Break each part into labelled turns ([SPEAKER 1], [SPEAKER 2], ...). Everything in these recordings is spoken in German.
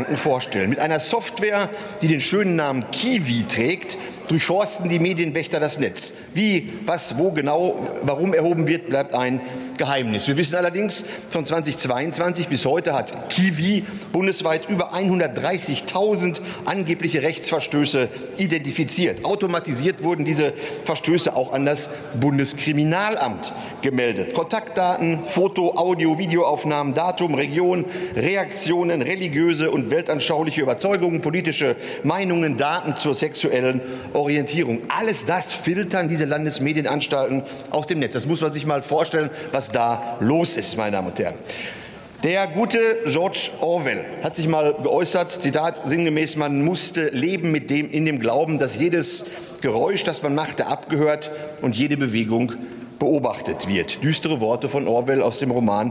[SPEAKER 1] Gedanken vorstellen. Mit einer Software, die den schönen Namen Kiwi trägt, durchforsten die Medienwächter das Netz. Wie, was, wo genau, warum erhoben wird, bleibt ein Geheimnis. Wir wissen allerdings, von 2022 bis heute hat Kiwi bundesweit über 130.000 angebliche Rechtsverstöße identifiziert. Automatisiert wurden diese Verstöße auch an das Bundeskriminalamt gemeldet. Kontaktdaten, Foto, Audio, Videoaufnahmen, Datum, Region, Reaktionen, religiöse und weltanschauliche Überzeugungen, politische Meinungen, Daten zur sexuellen Orientierung. Alles das filtern diese Landesmedienanstalten aus dem Netz. Das muss man sich mal vorstellen, was da los ist, meine Damen und Herren. Der gute George Orwell hat sich mal geäußert, Zitat sinngemäß, man musste leben mit dem, in dem Glauben, dass jedes Geräusch, das man machte, abgehört und jede Bewegung beobachtet wird. Düstere Worte von Orwell aus dem Roman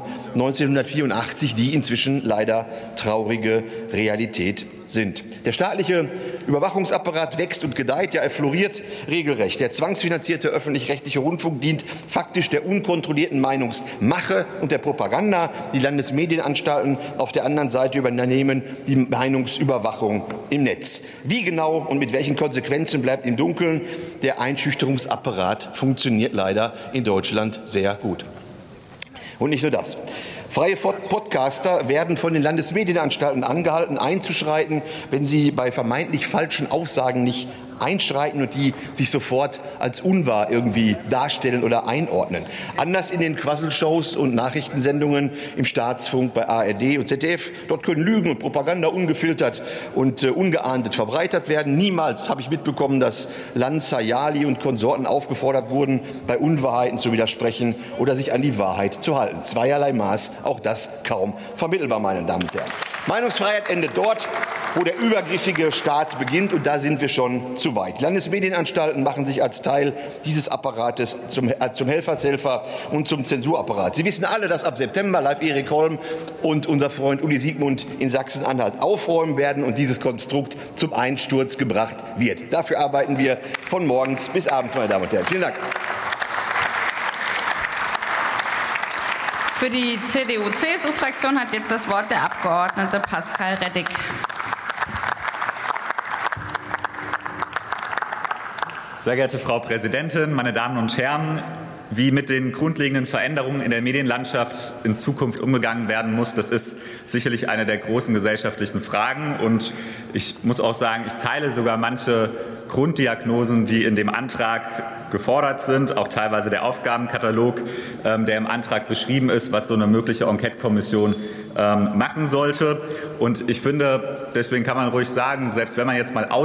[SPEAKER 1] 1984, die inzwischen leider traurige Realität sind. Der staatliche Überwachungsapparat wächst und gedeiht, ja, er floriert regelrecht. Der zwangsfinanzierte öffentlich-rechtliche Rundfunk dient faktisch der unkontrollierten Meinungsmache und der Propaganda. Die Landesmedienanstalten auf der anderen Seite übernehmen die Meinungsüberwachung im Netz. Wie genau und mit welchen Konsequenzen bleibt im Dunkeln. Der Einschüchterungsapparat funktioniert leider in Deutschland sehr gut. Und nicht nur das. Freie Podcaster werden von den Landesmedienanstalten angehalten, einzuschreiten, wenn sie bei vermeintlich falschen Aussagen nicht einschreiten und die sich sofort als unwahr irgendwie darstellen oder einordnen. Anders in den Quasselshows und Nachrichtensendungen im Staatsfunk bei ARD und ZDF. Dort können Lügen und Propaganda ungefiltert und ungeahndet verbreitet werden. Niemals habe ich mitbekommen, dass Lanza, Jali und Konsorten aufgefordert wurden, bei Unwahrheiten zu widersprechen oder sich an die Wahrheit zu halten. Zweierlei Maß, auch das kaum vermittelbar, meine Damen und Herren. Meinungsfreiheit endet dort, wo der übergriffige Staat beginnt, und da sind wir schon zu weit. Die Landesmedienanstalten machen sich als Teil dieses Apparates zum Helfershelfer und zum Zensurapparat. Sie wissen alle, dass ab September Live Erik Holm und unser Freund Uli Siegmund in Sachsen-Anhalt aufräumen werden und dieses Konstrukt zum Einsturz gebracht wird. Dafür arbeiten wir von morgens bis abends, meine Damen und Herren. Vielen Dank.
[SPEAKER 2] Für die CDU-CSU-Fraktion hat jetzt das Wort der Abgeordnete Pascal Reddick.
[SPEAKER 3] Sehr geehrte Frau Präsidentin, meine Damen und Herren! Wie mit den grundlegenden Veränderungen in der Medienlandschaft in Zukunft umgegangen werden muss, das ist sicherlich eine der großen gesellschaftlichen Fragen. Und ich muss auch sagen, ich teile sogar manche Grunddiagnosen, die in dem Antrag gefordert sind, auch teilweise der Aufgabenkatalog, der im Antrag beschrieben ist, was so eine mögliche Enquete-Kommission machen sollte. Und ich finde, deswegen kann man ruhig sagen, selbst wenn man jetzt mal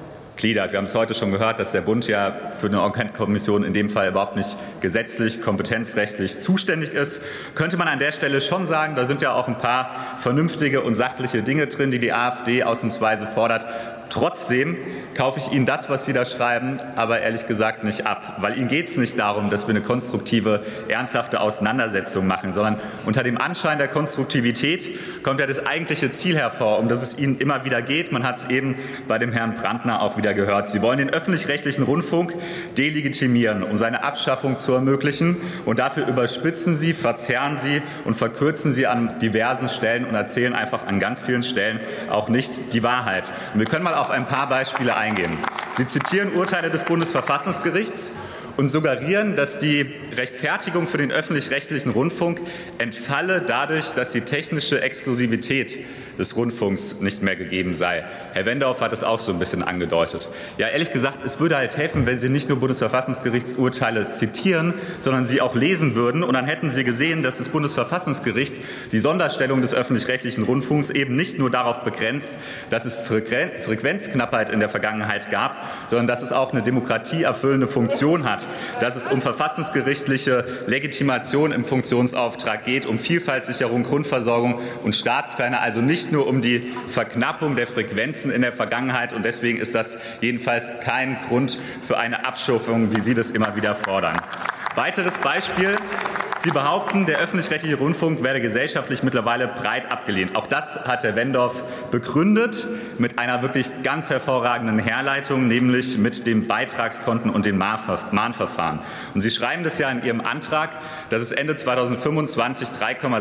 [SPEAKER 3] wir haben es heute schon gehört, dass der Bund ja für eine Enquete-Kommission in dem Fall überhaupt nicht gesetzlich, kompetenzrechtlich zuständig ist, könnte man an der Stelle schon sagen, da sind ja auch ein paar vernünftige und sachliche Dinge drin, die die AfD ausnahmsweise fordert. Trotzdem kaufe ich Ihnen das, was Sie da schreiben, aber ehrlich gesagt nicht ab. Weil Ihnen geht es nicht darum, dass wir eine konstruktive, ernsthafte Auseinandersetzung machen, sondern unter dem Anschein der Konstruktivität kommt ja das eigentliche Ziel hervor, um das es Ihnen immer wieder geht. Man hat es eben bei dem Herrn Brandner auch wieder gehört. Sie wollen den öffentlich-rechtlichen Rundfunk delegitimieren, um seine Abschaffung zu ermöglichen. Und dafür überspitzen Sie, verzerren Sie und verkürzen Sie an diversen Stellen und erzählen einfach an ganz vielen Stellen auch nicht die Wahrheit. Und wir können mal auf ein paar Beispiele eingehen. Sie zitieren Urteile des Bundesverfassungsgerichts und suggerieren, dass die Rechtfertigung für den öffentlich-rechtlichen Rundfunk entfalle dadurch, dass die technische Exklusivität des Rundfunks nicht mehr gegeben sei. Herr Wendorf hat es auch so ein bisschen angedeutet. Ja, ehrlich gesagt, es würde halt helfen, wenn Sie nicht nur Bundesverfassungsgerichtsurteile zitieren, sondern sie auch lesen würden. Und dann hätten Sie gesehen, dass das Bundesverfassungsgericht die Sonderstellung des öffentlich-rechtlichen Rundfunks eben nicht nur darauf begrenzt, dass es Frequenzknappheit in der Vergangenheit gab, sondern dass es auch eine demokratieerfüllende Funktion hat, dass es um verfassungsgerichtliche Legitimation im Funktionsauftrag geht, um Vielfaltssicherung, Grundversorgung und Staatsferne, also nicht nur um die Verknappung der Frequenzen in der Vergangenheit. Und deswegen ist das jedenfalls kein Grund für eine Abschafung, wie Sie das immer wieder fordern. Weiteres Beispiel. Sie behaupten, der öffentlich-rechtliche Rundfunk werde gesellschaftlich mittlerweile breit abgelehnt. Auch das hat Herr Wendorf begründet mit einer wirklich ganz hervorragenden Herleitung, nämlich mit den Beitragskonten und den Mahnverfahren. Und Sie schreiben das ja in Ihrem Antrag, dass es Ende 2025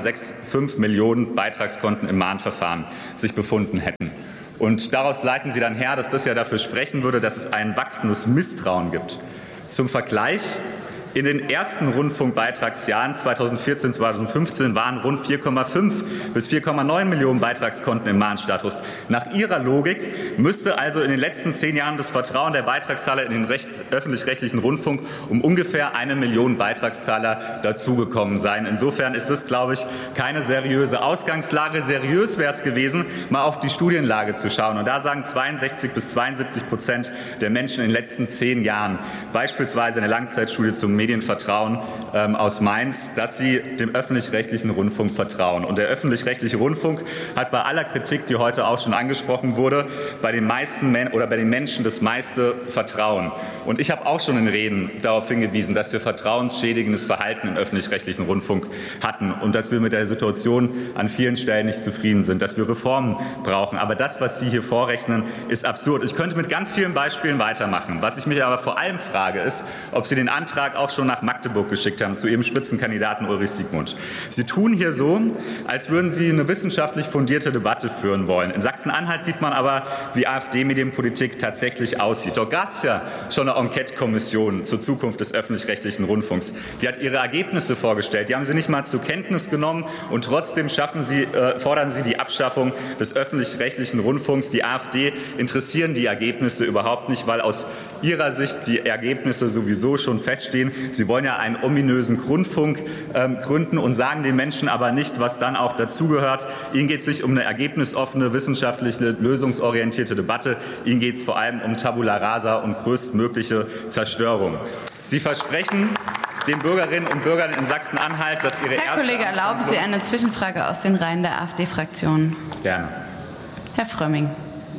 [SPEAKER 3] 3,65 Millionen Beitragskonten im Mahnverfahren sich befunden hätten. Und daraus leiten Sie dann her, dass das ja dafür sprechen würde, dass es ein wachsendes Misstrauen gibt. Zum Vergleich: In den ersten Rundfunkbeitragsjahren 2014, 2015 waren rund 4,5 bis 4,9 Millionen Beitragskonten im Mahnstatus. Nach Ihrer Logik müsste also in den letzten 10 Jahren das Vertrauen der Beitragszahler in den öffentlich-rechtlichen Rundfunk um ungefähr 1 Million Beitragszahler dazugekommen sein. Insofern ist das, glaube ich, keine seriöse Ausgangslage. Seriös wäre es gewesen, mal auf die Studienlage zu schauen. Und da sagen 62 bis 72% der Menschen in den letzten 10 Jahren, beispielsweise in der Langzeitstudie zum Medienvertrauen aus Mainz, dass sie dem öffentlich-rechtlichen Rundfunk vertrauen. Und der öffentlich-rechtliche Rundfunk hat bei aller Kritik, die heute auch schon angesprochen wurde, bei den meisten bei den Menschen das meiste Vertrauen. Und ich habe auch schon in Reden darauf hingewiesen, dass wir vertrauensschädigendes Verhalten im öffentlich-rechtlichen Rundfunk hatten und dass wir mit der Situation an vielen Stellen nicht zufrieden sind, dass wir Reformen brauchen. Aber das, was Sie hier vorrechnen, ist absurd. Ich könnte mit ganz vielen Beispielen weitermachen. Was ich mich aber vor allem frage, ist, ob Sie den Antrag auch schon nach Magdeburg geschickt haben, zu Ihrem Spitzenkandidaten Ulrich Siegmund. Sie tun hier so, als würden Sie eine wissenschaftlich fundierte Debatte führen wollen. In Sachsen-Anhalt sieht man aber, wie AfD-Medienpolitik tatsächlich aussieht. Dort gab es ja schon eine Enquete-Kommission zur Zukunft des öffentlich-rechtlichen Rundfunks. Die hat ihre Ergebnisse vorgestellt. Die haben Sie nicht mal zur Kenntnis genommen und trotzdem fordern Sie die Abschaffung des öffentlich-rechtlichen Rundfunks. Die AfD interessieren die Ergebnisse überhaupt nicht, weil aus ihrer Sicht die Ergebnisse sowieso schon feststehen. Sie wollen ja einen ominösen Rundfunk gründen und sagen den Menschen aber nicht, was dann auch dazugehört. Ihnen geht es nicht um eine ergebnisoffene, wissenschaftliche, lösungsorientierte Debatte. Ihnen geht es vor allem um Tabula rasa und größtmögliche Zerstörung. Sie versprechen den Bürgerinnen und Bürgern in Sachsen-Anhalt, dass ihre
[SPEAKER 2] Herr Kollege, erlauben Sie eine Zwischenfrage aus den Reihen der AfD-Fraktion?
[SPEAKER 3] Gerne.
[SPEAKER 2] Herr Frömming.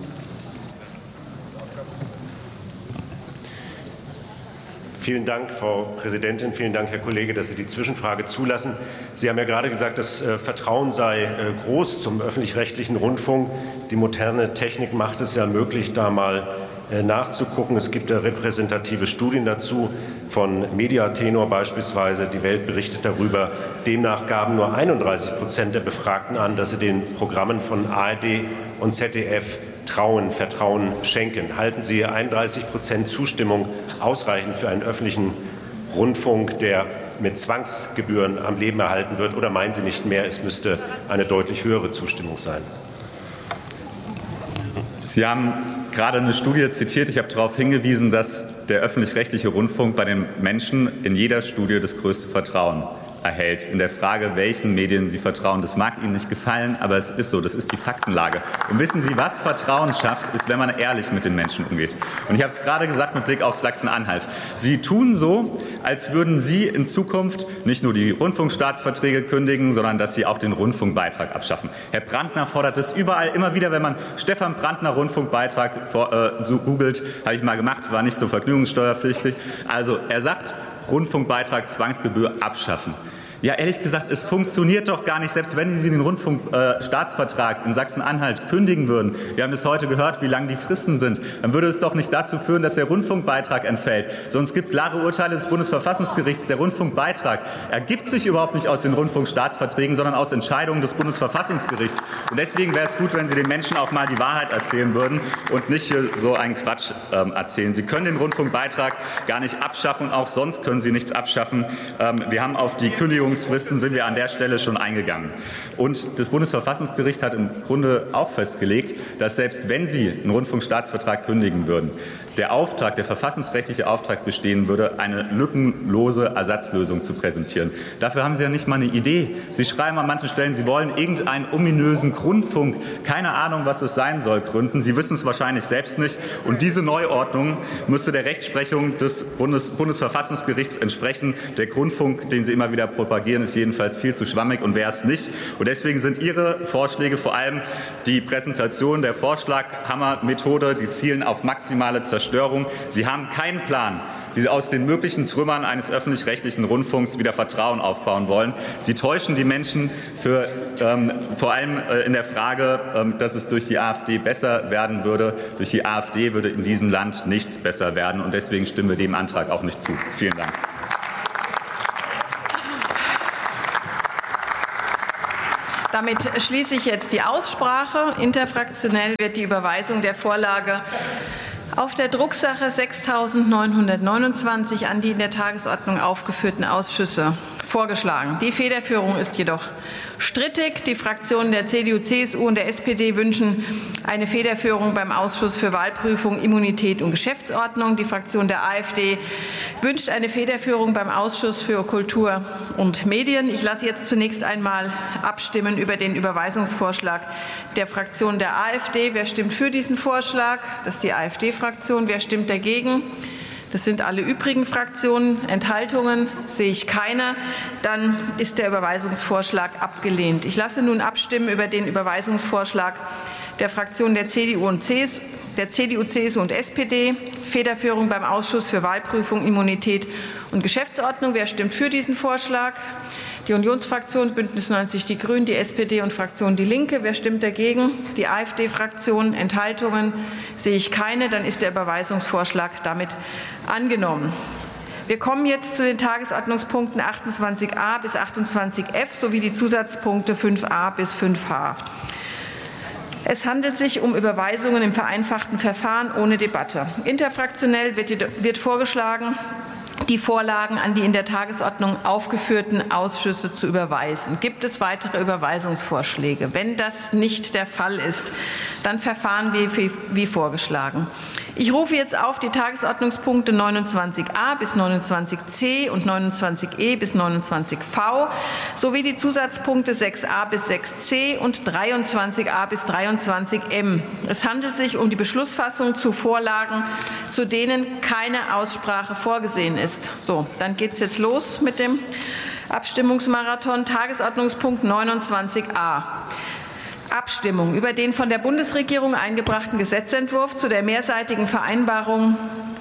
[SPEAKER 4] Vielen Dank, Frau Präsidentin. Vielen Dank, Herr Kollege, dass Sie die Zwischenfrage zulassen. Sie haben ja gerade gesagt, das Vertrauen sei groß zum öffentlich-rechtlichen Rundfunk. Die moderne Technik macht es ja möglich, da mal nachzugucken. Es gibt ja repräsentative Studien dazu von Mediatenor beispielsweise. Die Welt berichtet darüber. Demnach gaben nur 31% der Befragten an, dass sie den Programmen von ARD und ZDF Vertrauen schenken. Halten Sie 31% Zustimmung ausreichend für einen öffentlichen Rundfunk, der mit Zwangsgebühren am Leben erhalten wird, oder meinen Sie nicht mehr, es müsste eine deutlich höhere Zustimmung sein?
[SPEAKER 3] Sie haben gerade eine Studie zitiert. Ich habe darauf hingewiesen, dass der öffentlich-rechtliche Rundfunk bei den Menschen in jeder Studie das größte Vertrauen erhält. In der Frage, welchen Medien Sie vertrauen, das mag Ihnen nicht gefallen, aber es ist so, das ist die Faktenlage. Und wissen Sie, was Vertrauen schafft, ist, wenn man ehrlich mit den Menschen umgeht. Und ich habe es gerade gesagt mit Blick auf Sachsen-Anhalt. Sie tun so, als würden Sie in Zukunft nicht nur die Rundfunkstaatsverträge kündigen, sondern dass Sie auch den Rundfunkbeitrag abschaffen. Herr Brandner fordert es überall, immer wieder, wenn man Stefan Brandner Rundfunkbeitrag so googelt, habe ich mal gemacht, war nicht so vergnügungssteuerpflichtig. Also er sagt, Rundfunkbeitrag Zwangsgebühr abschaffen. Ja, ehrlich gesagt, es funktioniert doch gar nicht, selbst wenn Sie den Rundfunkstaatsvertrag in Sachsen-Anhalt kündigen würden. Wir haben es heute gehört, wie lang die Fristen sind. Dann würde es doch nicht dazu führen, dass der Rundfunkbeitrag entfällt. Sonst gibt klare Urteile des Bundesverfassungsgerichts. Der Rundfunkbeitrag ergibt sich überhaupt nicht aus den Rundfunkstaatsverträgen, sondern aus Entscheidungen des Bundesverfassungsgerichts. Und deswegen wäre es gut, wenn Sie den Menschen auch mal die Wahrheit erzählen würden und nicht hier so einen Quatsch erzählen. Sie können den Rundfunkbeitrag gar nicht abschaffen und auch sonst können Sie nichts abschaffen. Wir haben auf die Kündigungsfristen sind wir an der Stelle schon eingegangen. Und das Bundesverfassungsgericht hat im Grunde auch festgelegt, dass selbst wenn Sie einen Rundfunkstaatsvertrag kündigen würden, der verfassungsrechtliche Auftrag bestehen würde, eine lückenlose Ersatzlösung zu präsentieren. Dafür haben Sie ja nicht mal eine Idee. Sie schreiben an manchen Stellen, Sie wollen irgendeinen ominösen Rundfunk, keine Ahnung, was es sein soll, gründen. Sie wissen es wahrscheinlich selbst nicht. Und diese Neuordnung müsste der Rechtsprechung des Bundesverfassungsgerichts entsprechen. Der Rundfunk, den Sie immer wieder propagieren, ist jedenfalls viel zu schwammig und wäre es nicht. Und deswegen sind Ihre Vorschläge, vor allem die Präsentation der Vorschlaghammer-Methode, die zielen auf maximale Zerstörung. Sie haben keinen Plan, wie sie aus den möglichen Trümmern eines öffentlich-rechtlichen Rundfunks wieder Vertrauen aufbauen wollen. Sie täuschen die Menschen vor allem in der Frage, dass es durch die AfD besser werden würde. Durch die AfD würde in diesem Land nichts besser werden. Und deswegen stimmen wir dem Antrag auch nicht zu. Vielen Dank.
[SPEAKER 5] Damit schließe ich jetzt die Aussprache. Interfraktionell wird die Überweisung der Vorlage auf der Drucksache 6.929 an die in der Tagesordnung aufgeführten Ausschüsse vorgeschlagen. Die Federführung ist jedoch strittig. Die Fraktionen der CDU, CSU und der SPD wünschen eine Federführung beim Ausschuss für Wahlprüfung, Immunität und Geschäftsordnung. Die Fraktion der AfD wünscht eine Federführung beim Ausschuss für Kultur und Medien. Ich lasse jetzt zunächst einmal abstimmen über den Überweisungsvorschlag der Fraktion der AfD. Wer stimmt für diesen Vorschlag? Das ist die AfD-Fraktion. Wer stimmt dagegen? Das sind alle übrigen Fraktionen. Enthaltungen sehe ich keine. Dann ist der Überweisungsvorschlag abgelehnt. Ich lasse nun abstimmen über den Überweisungsvorschlag der Fraktionen der CDU, CSU und SPD. Federführung beim Ausschuss für Wahlprüfung, Immunität und Geschäftsordnung. Wer stimmt für diesen Vorschlag? Die Unionsfraktion, Bündnis 90 Die Grünen, die SPD und Fraktion Die Linke. Wer stimmt dagegen? Die AfD-Fraktion. Enthaltungen sehe ich keine. Dann ist der Überweisungsvorschlag damit angenommen. Wir kommen jetzt zu den Tagesordnungspunkten 28a bis 28f sowie die Zusatzpunkte 5a bis 5h. Es handelt sich um Überweisungen im vereinfachten Verfahren ohne Debatte. Interfraktionell wird vorgeschlagen, die Vorlagen an die in der Tagesordnung aufgeführten Ausschüsse zu überweisen. Gibt es weitere Überweisungsvorschläge? Wenn das nicht der Fall ist, dann verfahren wir wie vorgeschlagen. Ich rufe jetzt auf die Tagesordnungspunkte 29a bis 29c und 29e bis 29v sowie die Zusatzpunkte 6a bis 6c und 23a bis 23m. Es handelt sich um die Beschlussfassung zu Vorlagen, zu denen keine Aussprache vorgesehen ist. So, dann geht es jetzt los mit dem Abstimmungsmarathon. Tagesordnungspunkt 29a. Abstimmung über den von der Bundesregierung eingebrachten Gesetzentwurf zu der mehrseitigen Vereinbarung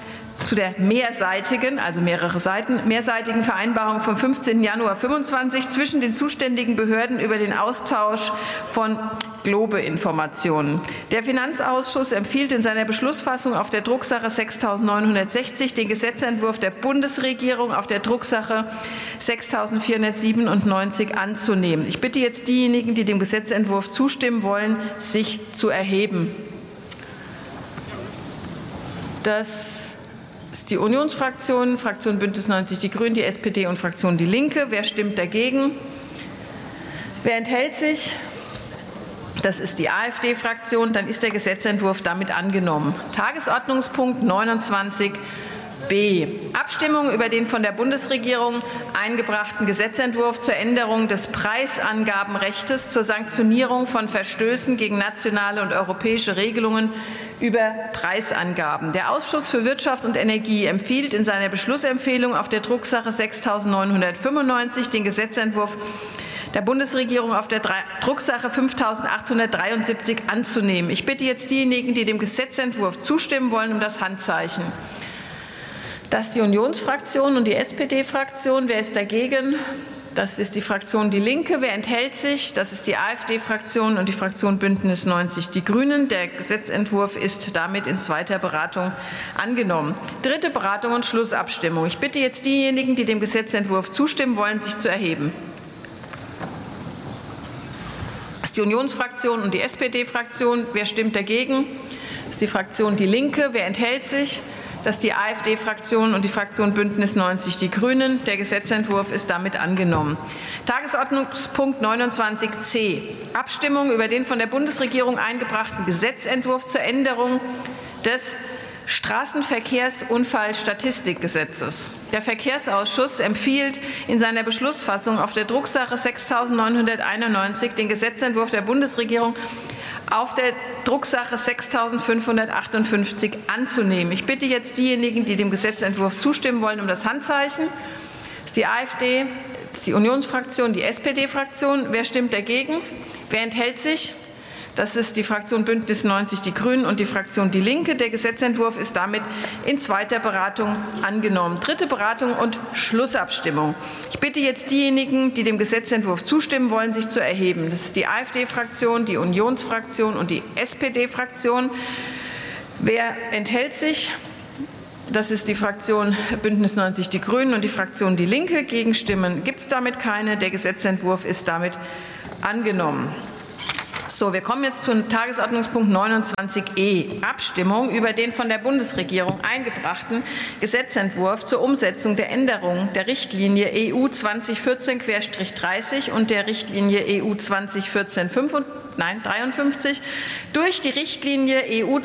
[SPEAKER 5] also mehrere Seiten, mehrseitigen Vereinbarung vom 15. Januar 25 zwischen den zuständigen Behörden über den Austausch von Globe-Informationen. Der Finanzausschuss empfiehlt in seiner Beschlussfassung auf der Drucksache 6.960 den Gesetzentwurf der Bundesregierung auf der Drucksache 6.497 anzunehmen. Ich bitte jetzt diejenigen, die dem Gesetzentwurf zustimmen wollen, sich zu erheben. Das ist die Unionsfraktion, Fraktion Bündnis 90 Die Grünen, die SPD und Fraktion Die Linke. Wer stimmt dagegen? Wer enthält sich? Das ist die AfD-Fraktion. Dann ist der Gesetzentwurf damit angenommen. Tagesordnungspunkt 29b. Abstimmung über den von der Bundesregierung eingebrachten Gesetzentwurf zur Änderung des Preisangabenrechts zur Sanktionierung von Verstößen gegen nationale und europäische Regelungen über Preisangaben. Der Ausschuss für Wirtschaft und Energie empfiehlt in seiner Beschlussempfehlung auf der Drucksache 6.995 den Gesetzentwurf der Bundesregierung auf der Drucksache 5.873 anzunehmen. Ich bitte jetzt diejenigen, die dem Gesetzentwurf zustimmen wollen, um das Handzeichen. Das ist die Unionsfraktion und die SPD-Fraktion. Wer ist dagegen? Das ist die Fraktion Die Linke. Wer enthält sich? Das ist die AfD-Fraktion und die Fraktion Bündnis 90 Die Grünen. Der Gesetzentwurf ist damit in zweiter Beratung angenommen. Dritte Beratung und Schlussabstimmung. Ich bitte jetzt diejenigen, die dem Gesetzentwurf zustimmen wollen, sich zu erheben. Das ist die Unionsfraktion und die SPD-Fraktion. Wer stimmt dagegen? Das ist die Fraktion Die Linke. Wer enthält sich? Das ist die AfD-Fraktion und die Fraktion Bündnis 90 Die Grünen. Der Gesetzentwurf ist damit angenommen. Tagesordnungspunkt 29c. Abstimmung über den von der Bundesregierung eingebrachten Gesetzentwurf zur Änderung des Straßenverkehrsunfallstatistikgesetzes. Der Verkehrsausschuss empfiehlt in seiner Beschlussfassung auf der Drucksache 6.991 den Gesetzentwurf der Bundesregierung auf der Drucksache 6.558 anzunehmen. Ich bitte jetzt diejenigen, die dem Gesetzentwurf zustimmen wollen, um das Handzeichen. Das ist die AfD, das ist die Unionsfraktion, die SPD-Fraktion. Wer stimmt dagegen? Wer enthält sich? Das ist die Fraktion Bündnis 90 Die Grünen und die Fraktion Die Linke. Der Gesetzentwurf ist damit in zweiter Beratung angenommen. Dritte Beratung und Schlussabstimmung. Ich bitte jetzt diejenigen, die dem Gesetzentwurf zustimmen wollen, sich zu erheben. Das ist die AfD-Fraktion, die Unionsfraktion und die SPD-Fraktion. Wer enthält sich? Das ist die Fraktion Bündnis 90 Die Grünen und die Fraktion Die Linke. Gegenstimmen gibt es damit keine. Der Gesetzentwurf ist damit angenommen. So, wir kommen jetzt zu Tagesordnungspunkt 29e, Abstimmung über den von der Bundesregierung eingebrachten Gesetzentwurf zur Umsetzung der Änderung der Richtlinie EU 2014/30 und der Richtlinie EU 2014/53 durch die Richtlinie EU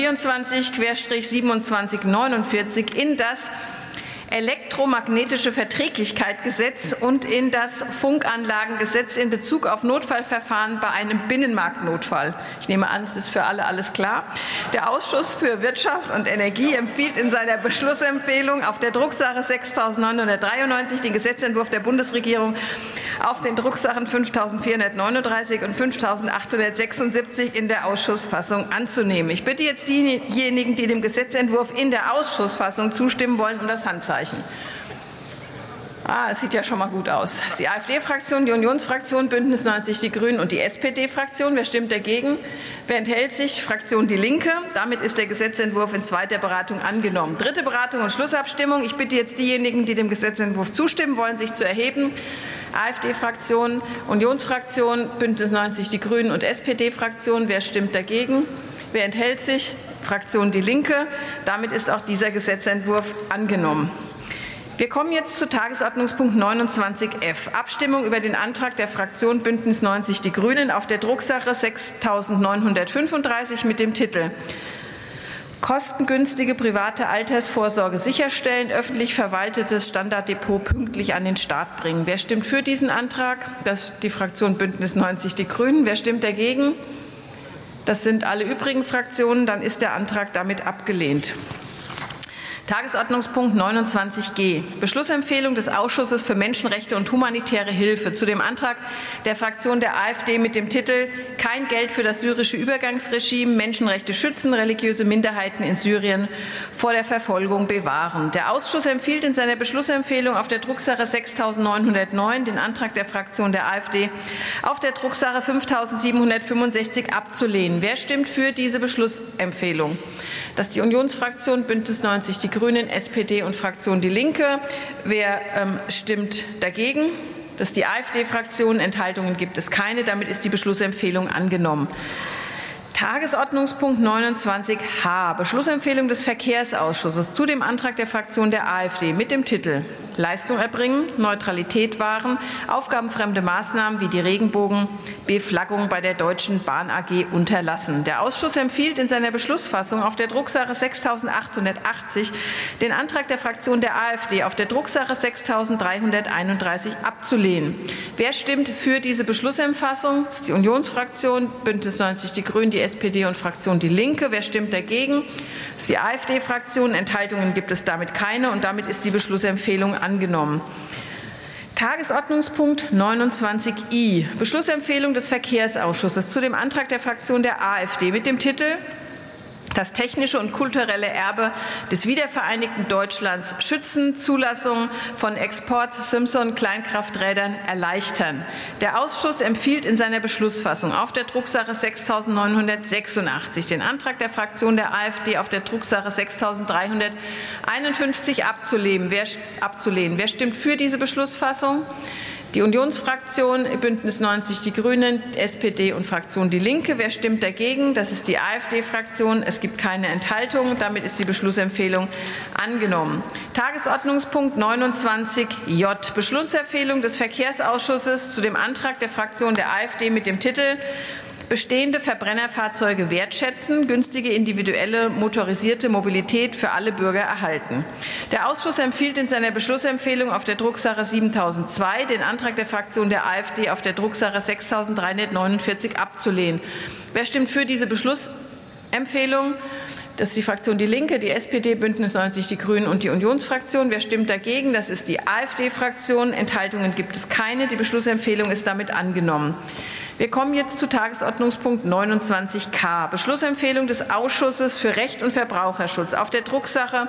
[SPEAKER 5] 2024/2749 in das Elektromagnetische Verträglichkeitsgesetz und in das Funkanlagengesetz in Bezug auf Notfallverfahren bei einem Binnenmarktnotfall. Ich nehme an, es ist für alle alles klar. Der Ausschuss für Wirtschaft und Energie empfiehlt in seiner Beschlussempfehlung auf der Drucksache 6.993 den Gesetzentwurf der Bundesregierung auf den Drucksachen 5.439 und 5.876 in der Ausschussfassung anzunehmen. Ich bitte jetzt diejenigen, die dem Gesetzentwurf in der Ausschussfassung zustimmen wollen, um das Handzeichen. Es sieht ja schon mal gut aus. Die AfD-Fraktion, die Unionsfraktion, Bündnis 90 Die Grünen und die SPD-Fraktion. Wer stimmt dagegen? Wer enthält sich? Fraktion Die Linke. Damit ist der Gesetzentwurf in zweiter Beratung angenommen. Dritte Beratung und Schlussabstimmung. Ich bitte jetzt diejenigen, die dem Gesetzentwurf zustimmen wollen, sich zu erheben. AfD-Fraktion, Unionsfraktion, Bündnis 90 Die Grünen und SPD-Fraktion. Wer stimmt dagegen? Wer enthält sich? Fraktion Die Linke. Damit ist auch dieser Gesetzentwurf angenommen. Wir kommen jetzt zu Tagesordnungspunkt 29f, Abstimmung über den Antrag der Fraktion Bündnis 90 Die Grünen auf der Drucksache 6.935 mit dem Titel Kostengünstige private Altersvorsorge sicherstellen, öffentlich verwaltetes Standarddepot pünktlich an den Start bringen. Wer stimmt für diesen Antrag? Das ist die Fraktion Bündnis 90 Die Grünen. Wer stimmt dagegen? Das sind alle übrigen Fraktionen. Dann ist der Antrag damit abgelehnt. Tagesordnungspunkt 29g, Beschlussempfehlung des Ausschusses für Menschenrechte und humanitäre Hilfe zu dem Antrag der Fraktion der AfD mit dem Titel Kein Geld für das syrische Übergangsregime, Menschenrechte schützen, religiöse Minderheiten in Syrien vor der Verfolgung bewahren. Der Ausschuss empfiehlt in seiner Beschlussempfehlung auf der Drucksache 6.909 den Antrag der Fraktion der AfD auf der Drucksache 5.765 abzulehnen. Wer stimmt für diese Beschlussempfehlung? Das ist die Unionsfraktion, Bündnis 90 Die Grünen, SPD und Fraktion Die Linke. Wer stimmt dagegen? Das ist die AfD-Fraktion. Enthaltungen gibt es keine. Damit ist die Beschlussempfehlung angenommen. Tagesordnungspunkt 29h, Beschlussempfehlung des Verkehrsausschusses zu dem Antrag der Fraktion der AfD mit dem Titel Leistung erbringen, Neutralität wahren, aufgabenfremde Maßnahmen wie die Regenbogen-Beflaggung bei der Deutschen Bahn AG unterlassen. Der Ausschuss empfiehlt in seiner Beschlussfassung auf der Drucksache 6.880 den Antrag der Fraktion der AfD auf der Drucksache 6.331 abzulehnen. Wer stimmt für diese Beschlussempfassung? Das ist die Unionsfraktion, Bündnis 90 Die Grünen, die SPD und Fraktion Die Linke. Wer stimmt dagegen? Das ist die AfD-Fraktion. Enthaltungen gibt es damit keine und damit ist die Beschlussempfehlung angenommen. Tagesordnungspunkt 29i, Beschlussempfehlung des Verkehrsausschusses zu dem Antrag der Fraktion der AfD mit dem Titel Das technische und kulturelle Erbe des wiedervereinigten Deutschlands schützen, Zulassung von Export-Simpson-Kleinkrafträdern erleichtern. Der Ausschuss empfiehlt in seiner Beschlussfassung auf der Drucksache 6.986 den Antrag der Fraktion der AfD auf der Drucksache 6.351 abzulehnen. Wer stimmt für diese Beschlussfassung? Die Unionsfraktion, Bündnis 90 Die Grünen, SPD und Fraktion Die Linke. Wer stimmt dagegen? Das ist die AfD-Fraktion. Es gibt keine Enthaltungen. Damit ist die Beschlussempfehlung angenommen. Tagesordnungspunkt 29j, Beschlussempfehlung des Verkehrsausschusses zu dem Antrag der Fraktion der AfD mit dem Titel Bestehende Verbrennerfahrzeuge wertschätzen, günstige individuelle motorisierte Mobilität für alle Bürger erhalten. Der Ausschuss empfiehlt in seiner Beschlussempfehlung auf der Drucksache 7002 den Antrag der Fraktion der AfD auf der Drucksache 6349 abzulehnen. Wer stimmt für diese Beschlussempfehlung? Das ist die Fraktion Die Linke, die SPD, Bündnis 90 Die Grünen und die Unionsfraktion. Wer stimmt dagegen? Das ist die AfD-Fraktion. Enthaltungen gibt es keine. Die Beschlussempfehlung ist damit angenommen. Wir kommen jetzt zu Tagesordnungspunkt 29k, Beschlussempfehlung des Ausschusses für Recht und Verbraucherschutz auf der Drucksache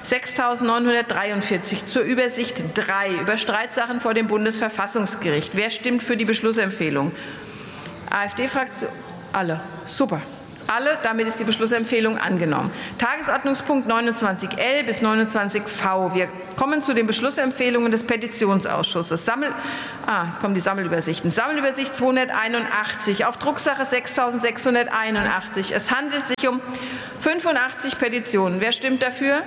[SPEAKER 5] 6943 zur Übersicht 3 über Streitsachen vor dem Bundesverfassungsgericht. Wer stimmt für die Beschlussempfehlung? AfD-Fraktion? Alle. Super. Alle, damit ist die Beschlussempfehlung angenommen. Tagesordnungspunkt 29L bis 29V. Wir kommen zu den Beschlussempfehlungen des Petitionsausschusses. Jetzt kommen die Sammelübersichten. Sammelübersicht 281 auf Drucksache 6681. Es handelt sich um 85 Petitionen. Wer stimmt dafür?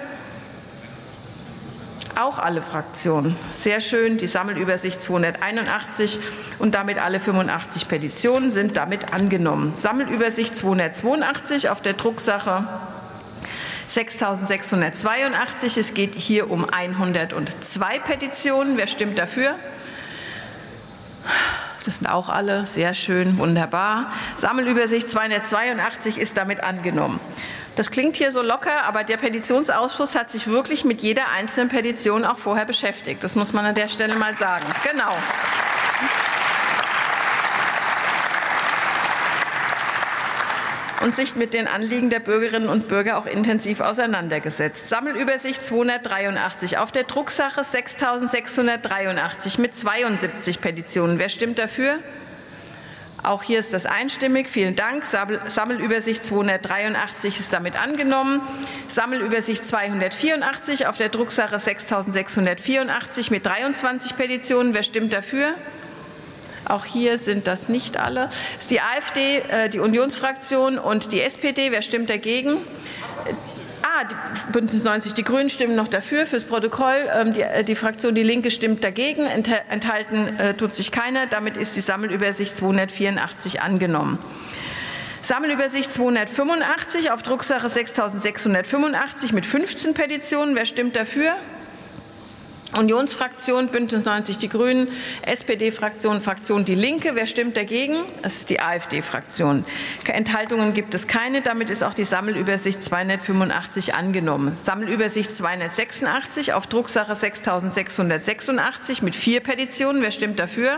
[SPEAKER 5] Auch alle Fraktionen. Sehr schön. Die Sammelübersicht 281 und damit alle 85 Petitionen sind damit angenommen. Sammelübersicht 282 auf der Drucksache 6682. Es geht hier um 102 Petitionen. Wer stimmt dafür? Das sind auch alle. Sehr schön. Wunderbar. Sammelübersicht 282 ist damit angenommen. Das klingt hier so locker, aber der Petitionsausschuss hat sich wirklich mit jeder einzelnen Petition auch vorher beschäftigt. Das muss man an der Stelle mal sagen. Genau. Und sich mit den Anliegen der Bürgerinnen und Bürger auch intensiv auseinandergesetzt. Sammelübersicht 283 auf der Drucksache 6683 mit 72 Petitionen. Wer stimmt dafür? Auch hier ist das einstimmig. Vielen Dank. Sammelübersicht 283 ist damit angenommen. Sammelübersicht 284 auf der Drucksache 6684 mit 23 Petitionen. Wer stimmt dafür? Auch hier sind das nicht alle. Das ist die AfD, die Unionsfraktion und die SPD. Wer stimmt dagegen? Die Bündnis 90 Die Grünen stimmen noch dafür. Fürs Protokoll, die Fraktion Die Linke stimmt dagegen. Enthalten tut sich keiner. Damit ist die Sammelübersicht 284 angenommen. Sammelübersicht 285 auf Drucksache 6685 mit 15 Petitionen. Wer stimmt dafür? Unionsfraktion, Bündnis 90 Die Grünen, SPD-Fraktion, Fraktion Die Linke. Wer stimmt dagegen? Das ist die AfD-Fraktion. Enthaltungen gibt es keine. Damit ist auch die Sammelübersicht 285 angenommen. Sammelübersicht 286 auf Drucksache 6686 mit 4 Petitionen. Wer stimmt dafür?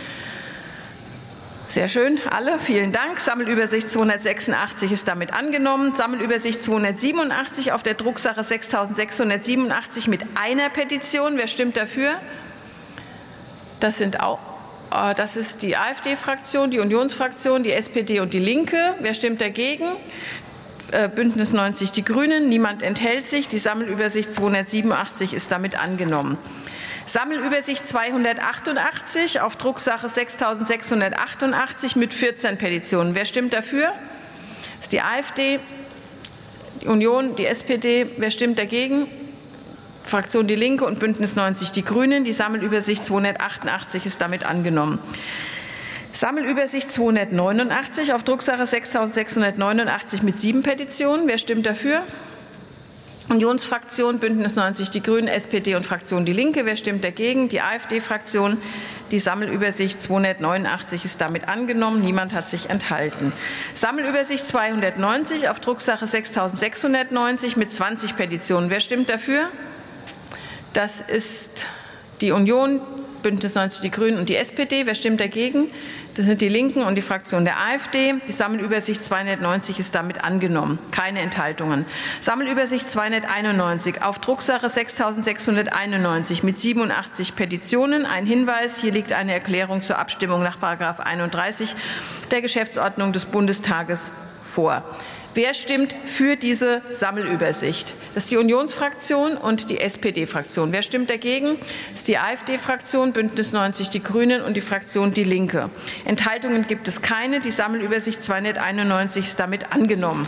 [SPEAKER 5] Sehr schön, alle. Vielen Dank. Sammelübersicht 286 ist damit angenommen. Sammelübersicht 287 auf der Drucksache 6687 mit einer Petition. Wer stimmt dafür? Das ist die AfD-Fraktion, die Unionsfraktion, die SPD und die Linke. Wer stimmt dagegen? Bündnis 90 Die Grünen. Niemand enthält sich. Die Sammelübersicht 287 ist damit angenommen. Sammelübersicht 288 auf Drucksache 6688 mit 14 Petitionen. Wer stimmt dafür? Das ist die AfD, die Union, die SPD. Wer stimmt dagegen? Fraktion Die Linke und Bündnis 90 Die Grünen. Die Sammelübersicht 288 ist damit angenommen. Sammelübersicht 289 auf Drucksache 6689 mit 7 Petitionen. Wer stimmt dafür? Unionsfraktion, Bündnis 90 Die Grünen, SPD und Fraktion Die Linke. Wer stimmt dagegen? Die AfD-Fraktion. Die Sammelübersicht 289 ist damit angenommen. Niemand hat sich enthalten. Sammelübersicht 290 auf Drucksache 6690 mit 20 Petitionen. Wer stimmt dafür? Das ist die Union, Bündnis 90 Die Grünen und die SPD. Wer stimmt dagegen? Das sind die Linken und die Fraktion der AfD. Die Sammelübersicht 290 ist damit angenommen. Keine Enthaltungen. Sammelübersicht 291 auf Drucksache 6691 mit 87 Petitionen. Ein Hinweis, hier liegt eine Erklärung zur Abstimmung nach § 31 der Geschäftsordnung des Bundestages vor. Wer stimmt für diese Sammelübersicht? Das ist die Unionsfraktion und die SPD-Fraktion. Wer stimmt dagegen? Das ist die AfD-Fraktion, Bündnis 90 Die Grünen und die Fraktion Die Linke. Enthaltungen gibt es keine. Die Sammelübersicht 291 ist damit angenommen.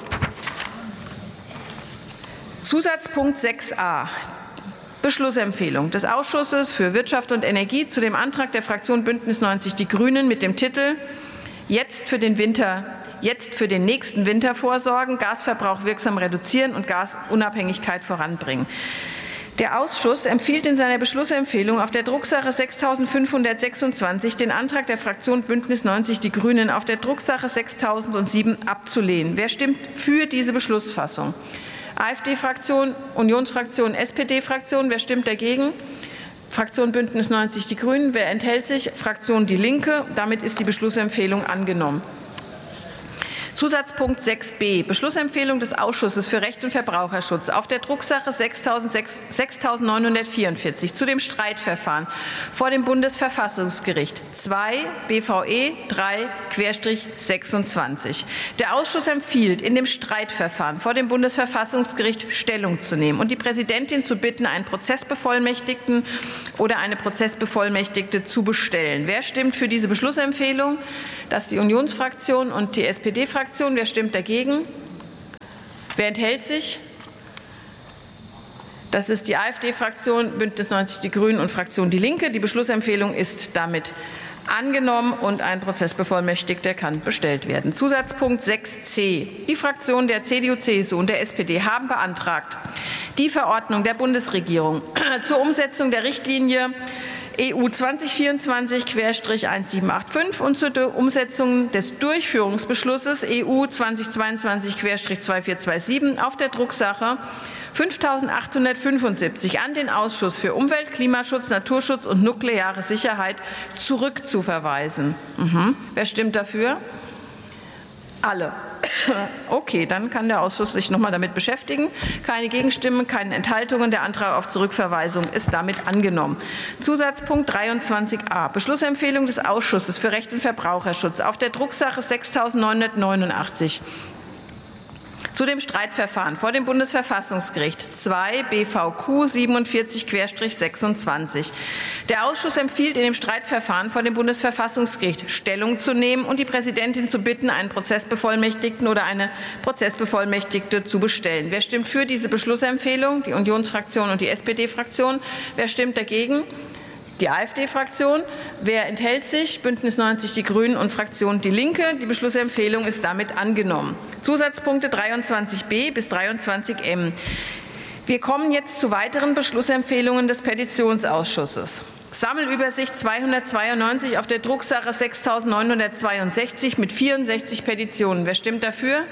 [SPEAKER 5] Zusatzpunkt 6a. Beschlussempfehlung des Ausschusses für Wirtschaft und Energie zu dem Antrag der Fraktion Bündnis 90 Die Grünen mit dem Titel Jetzt für den nächsten Winter vorsorgen, Gasverbrauch wirksam reduzieren und Gasunabhängigkeit voranbringen. Der Ausschuss empfiehlt in seiner Beschlussempfehlung auf der Drucksache 6526 den Antrag der Fraktion Bündnis 90 Die Grünen auf der Drucksache 6007 abzulehnen. Wer stimmt für diese Beschlussfassung? AfD-Fraktion, Unionsfraktion, SPD-Fraktion. Wer stimmt dagegen? Fraktion Bündnis 90 Die Grünen. Wer enthält sich? Fraktion Die Linke. Damit ist die Beschlussempfehlung angenommen. Zusatzpunkt 6b, Beschlussempfehlung des Ausschusses für Recht und Verbraucherschutz auf der Drucksache 6944 zu dem Streitverfahren vor dem Bundesverfassungsgericht 2 BVE 3/26. Der Ausschuss empfiehlt, in dem Streitverfahren vor dem Bundesverfassungsgericht Stellung zu nehmen und die Präsidentin zu bitten, einen Prozessbevollmächtigten oder eine Prozessbevollmächtigte zu bestellen. Wer stimmt für diese Beschlussempfehlung? Das ist die Unionsfraktion und die SPD-Fraktion. Wer stimmt dagegen? Wer enthält sich? Das ist die AfD-Fraktion, Bündnis 90 Die Grünen und Fraktion Die Linke. Die Beschlussempfehlung ist damit angenommen und ein Prozessbevollmächtigter kann bestellt werden. Zusatzpunkt 6c. Die Fraktionen der CDU, CSU und der SPD haben beantragt, die Verordnung der Bundesregierung zur Umsetzung der Richtlinie EU 2024/1785 und zur Umsetzung des Durchführungsbeschlusses EU 2022/2427 auf der Drucksache 5875 an den Ausschuss für Umwelt, Klimaschutz, Naturschutz und nukleare Sicherheit zurückzuverweisen. Wer stimmt dafür? Alle. Okay, dann kann der Ausschuss sich noch mal damit beschäftigen. Keine Gegenstimmen, keine Enthaltungen. Der Antrag auf Zurückverweisung ist damit angenommen. Zusatzpunkt 23a. Beschlussempfehlung des Ausschusses für Recht und Verbraucherschutz auf der Drucksache 6989 zu dem Streitverfahren vor dem Bundesverfassungsgericht 2 BVQ 47/26. Der Ausschuss empfiehlt, in dem Streitverfahren vor dem Bundesverfassungsgericht Stellung zu nehmen und die Präsidentin zu bitten, einen Prozessbevollmächtigten oder eine Prozessbevollmächtigte zu bestellen. Wer stimmt für diese Beschlussempfehlung? Die Unionsfraktion und die SPD-Fraktion. Wer stimmt dagegen? Die AfD-Fraktion. Wer enthält sich? Bündnis 90 Die Grünen und Fraktion Die Linke. Die Beschlussempfehlung ist damit angenommen. Zusatzpunkte 23b bis 23m. Wir kommen jetzt zu weiteren Beschlussempfehlungen des Petitionsausschusses. Sammelübersicht 292 auf der Drucksache 6962 mit 64 Petitionen. Wer stimmt dafür?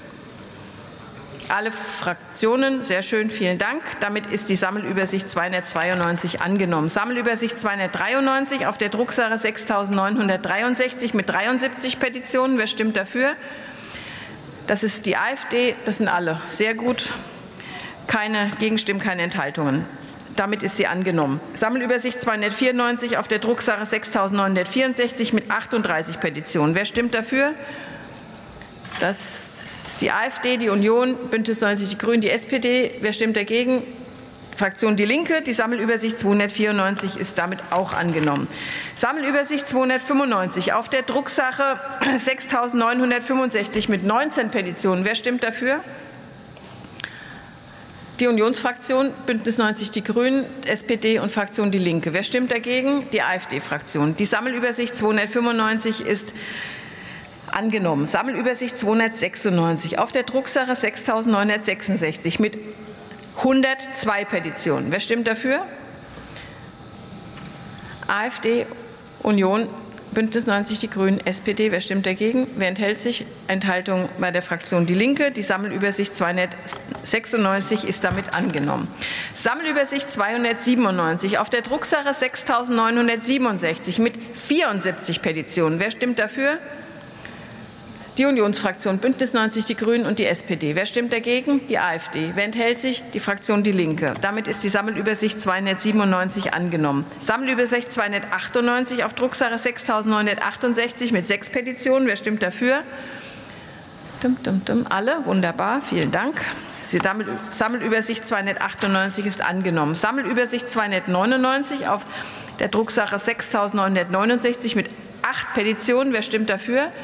[SPEAKER 5] Alle Fraktionen, sehr schön, vielen Dank. Damit ist die Sammelübersicht 292 angenommen. Sammelübersicht 293 auf der Drucksache 6963 mit 73 Petitionen. Wer stimmt dafür? Das ist die AfD, das sind alle. Sehr gut. Keine Gegenstimmen, keine Enthaltungen. Damit ist sie angenommen. Sammelübersicht 294 auf der Drucksache 6964 mit 38 Petitionen. Wer stimmt dafür? Das ist die AfD, die Union, Bündnis 90 Die Grünen, die SPD. Wer stimmt dagegen? Fraktion Die Linke. Die Sammelübersicht 294 ist damit auch angenommen. Sammelübersicht 295 auf der Drucksache 6965 mit 19 Petitionen. Wer stimmt dafür? Die Unionsfraktion, Bündnis 90 Die Grünen, SPD und Fraktion Die Linke. Wer stimmt dagegen? Die AfD-Fraktion. Die Sammelübersicht 295 ist angenommen. Sammelübersicht 296 auf der Drucksache 6966 mit 102 Petitionen. Wer stimmt dafür? AfD, Union, Bündnis 90 Die Grünen, SPD. Wer stimmt dagegen? Wer enthält sich? Enthaltung bei der Fraktion Die Linke. Die Sammelübersicht 296 ist damit angenommen. Sammelübersicht 297 auf der Drucksache 6967 mit 74 Petitionen. Wer stimmt dafür? Die Unionsfraktion, Bündnis 90 Die Grünen und die SPD. Wer stimmt dagegen? Die AfD. Wer enthält sich? Die Fraktion Die Linke. Damit ist die Sammelübersicht 297 angenommen. Sammelübersicht 298 auf Drucksache 6968 mit 6 Petitionen. Wer stimmt dafür? Alle. Wunderbar. Vielen Dank. Die Sammelübersicht 298 ist angenommen. Sammelübersicht 299 auf der Drucksache 6969 mit 8 Petitionen. Wer stimmt dafür?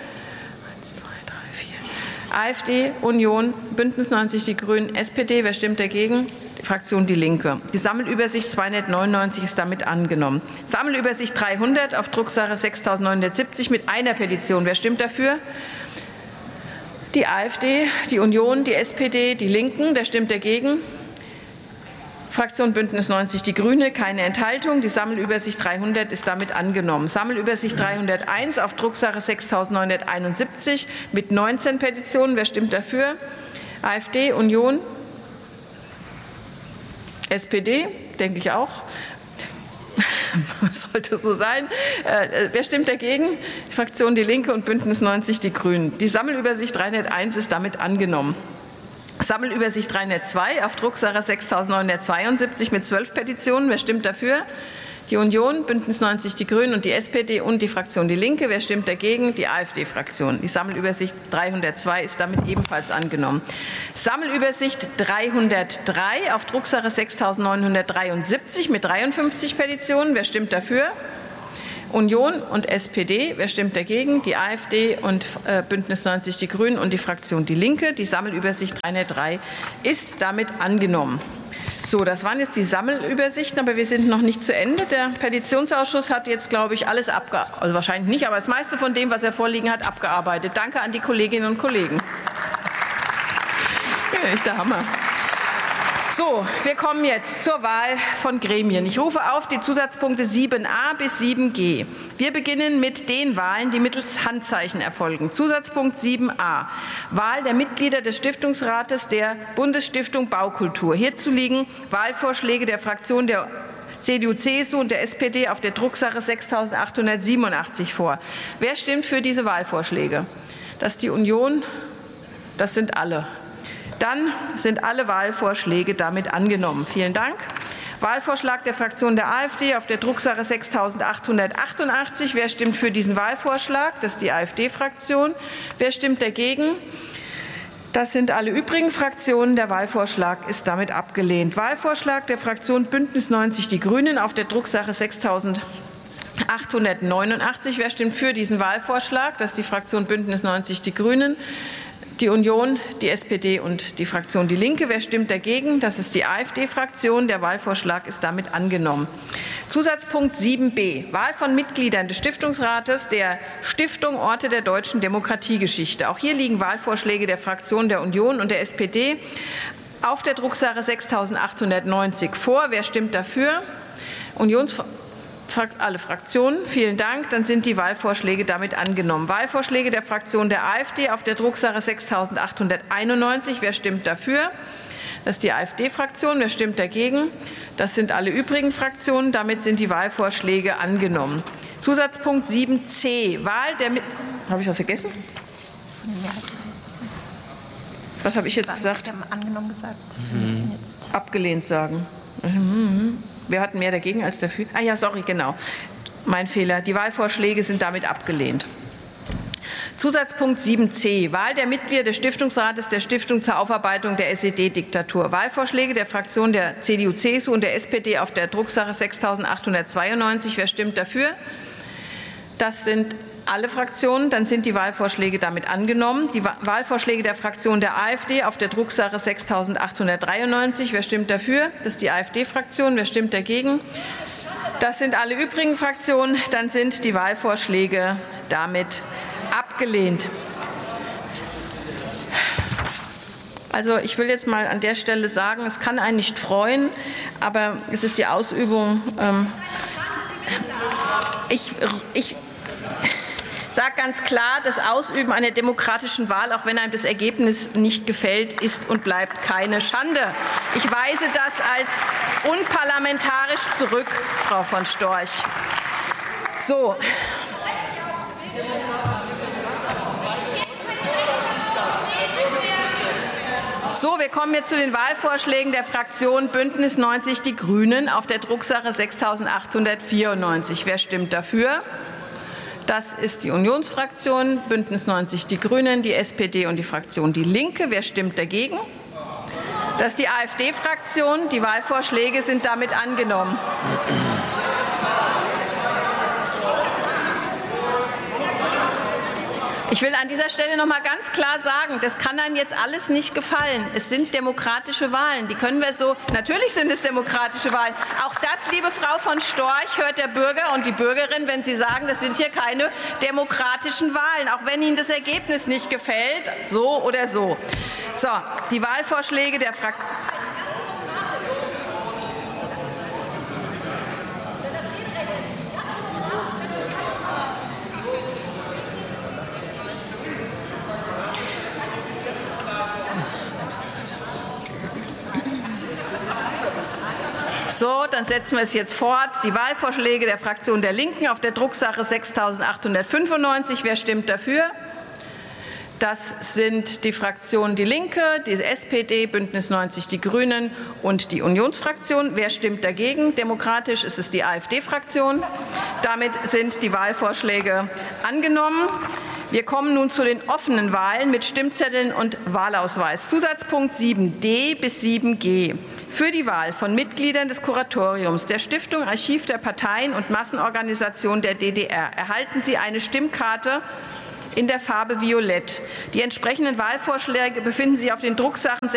[SPEAKER 5] AfD, Union, Bündnis 90 Die Grünen, SPD. Wer stimmt dagegen? Die Fraktion Die Linke. Die Sammelübersicht 299 ist damit angenommen. Sammelübersicht 300 auf Drucksache 6970 mit einer Petition. Wer stimmt dafür? Die AfD, die Union, die SPD, die Linken. Wer stimmt dagegen? Fraktion Bündnis 90 Die Grüne, keine Enthaltung. Die Sammelübersicht 300 ist damit angenommen. Sammelübersicht 301 auf Drucksache 6971 mit 19 Petitionen. Wer stimmt dafür? AfD, Union, SPD, denke ich auch. Sollte so sein. Wer stimmt dagegen? Die Fraktion Die Linke und Bündnis 90 Die Grünen. Die Sammelübersicht 301 ist damit angenommen. Sammelübersicht 302 auf Drucksache 6.972 mit 12 Petitionen. Wer stimmt dafür? Die Union, Bündnis 90 Die Grünen und die SPD und die Fraktion Die Linke. Wer stimmt dagegen? Die AfD-Fraktion. Die Sammelübersicht 302 ist damit ebenfalls angenommen. Sammelübersicht 303 auf Drucksache 6.973 mit 53 Petitionen. Wer stimmt dafür? Union und SPD. Wer stimmt dagegen? Die AfD und Bündnis 90 Die Grünen und die Fraktion Die Linke. Die Sammelübersicht 303 ist damit angenommen. So, das waren jetzt die Sammelübersichten, aber wir sind noch nicht zu Ende. Der Petitionsausschuss hat jetzt, glaube ich, alles abgearbeitet, also wahrscheinlich nicht, aber das meiste von dem, was er vorliegen hat, abgearbeitet. Danke an die Kolleginnen und Kollegen. Ja, echt der Hammer. So, wir kommen jetzt zur Wahl von Gremien. Ich rufe auf die Zusatzpunkte 7a bis 7g. Wir beginnen mit den Wahlen, die mittels Handzeichen erfolgen. Zusatzpunkt 7a. Wahl der Mitglieder des Stiftungsrates der Bundesstiftung Baukultur. Hierzu liegen Wahlvorschläge der Fraktion der CDU, CSU und der SPD auf der Drucksache 6.887 vor. Wer stimmt für diese Wahlvorschläge? Das ist die Union. Das sind alle. Dann sind alle Wahlvorschläge damit angenommen. Vielen Dank. Wahlvorschlag der Fraktion der AfD auf der Drucksache 6.888. Wer stimmt für diesen Wahlvorschlag? Das ist die AfD-Fraktion. Wer stimmt dagegen? Das sind alle übrigen Fraktionen. Der Wahlvorschlag ist damit abgelehnt. Wahlvorschlag der Fraktion Bündnis 90 Die Grünen auf der Drucksache 6.889. Wer stimmt für diesen Wahlvorschlag? Das ist die Fraktion Bündnis 90 Die Grünen. Die Union, die SPD und die Fraktion Die Linke. Wer stimmt dagegen? Das ist die AfD-Fraktion. Der Wahlvorschlag ist damit angenommen. Zusatzpunkt 7b. Wahl von Mitgliedern des Stiftungsrates der Stiftung Orte der deutschen Demokratiegeschichte. Auch hier liegen Wahlvorschläge der Fraktion der Union und der SPD auf der Drucksache 6.890 vor. Wer stimmt dafür? Alle Fraktionen. Vielen Dank. Dann sind die Wahlvorschläge damit angenommen. Wahlvorschläge der Fraktion der AfD auf der Drucksache 6.891. Wer stimmt dafür? Das ist die AfD-Fraktion. Wer stimmt dagegen? Das sind alle übrigen Fraktionen. Damit sind die Wahlvorschläge angenommen. Zusatzpunkt 7c. Wahl der Habe ich was vergessen? Was habe ich jetzt gesagt?
[SPEAKER 6] Sie haben angenommen gesagt. Wir müssten jetzt
[SPEAKER 5] abgelehnt sagen. Wir hatten mehr dagegen als dafür. Ah ja, sorry, genau. Mein Fehler. Die Wahlvorschläge sind damit abgelehnt. Zusatzpunkt 7c. Wahl der Mitglieder des Stiftungsrates der Stiftung zur Aufarbeitung der SED-Diktatur. Wahlvorschläge der Fraktion der CDU, CSU und der SPD auf der Drucksache 6.892. Wer stimmt dafür? Das sind alle Fraktionen. Dann sind die Wahlvorschläge damit angenommen. Die Wahlvorschläge der Fraktion der AfD auf der Drucksache 6.893. Wer stimmt dafür? Das ist die AfD-Fraktion. Wer stimmt dagegen? Das sind alle übrigen Fraktionen. Dann sind die Wahlvorschläge damit abgelehnt. Also ich will jetzt mal an der Stelle sagen, es kann einen nicht freuen, aber es ist die Ausübung. Ich sage ganz klar, das Ausüben einer demokratischen Wahl, auch wenn einem das Ergebnis nicht gefällt, ist und bleibt keine Schande. Ich weise das als unparlamentarisch zurück, Frau von Storch. So. So, wir kommen jetzt zu den Wahlvorschlägen der Fraktion Bündnis 90 Die Grünen auf der Drucksache 6.894. Wer stimmt dafür? Das ist die Unionsfraktion, Bündnis 90 Die Grünen, die SPD und die Fraktion Die Linke. Wer stimmt dagegen? Das ist die AfD-Fraktion. Die Wahlvorschläge sind damit angenommen. Ich will an dieser Stelle noch mal ganz klar sagen, das kann einem jetzt alles nicht gefallen. Es sind demokratische Wahlen. Die können wir so, natürlich sind es demokratische Wahlen. Auch das, liebe Frau von Storch, hört der Bürger und die Bürgerin, wenn sie sagen, das sind hier keine demokratischen Wahlen, auch wenn Ihnen das Ergebnis nicht gefällt, so oder so. So, die Wahlvorschläge der Fraktion. So, dann setzen wir es jetzt fort. Die Wahlvorschläge der Fraktion der Linken auf der Drucksache 6.895. Wer stimmt dafür? Das sind die Fraktionen Die Linke, die SPD, Bündnis 90 Die Grünen und die Unionsfraktion. Wer stimmt dagegen? Demokratisch ist es die AfD-Fraktion. Damit sind die Wahlvorschläge angenommen. Wir kommen nun zu den offenen Wahlen mit Stimmzetteln und Wahlausweis. Zusatzpunkt 7d bis 7g. Für die Wahl von Mitgliedern des Kuratoriums der Stiftung Archiv der Parteien und Massenorganisationen der DDR erhalten Sie eine Stimmkarte in der Farbe Violett. Die entsprechenden Wahlvorschläge befinden sich auf den Drucksachen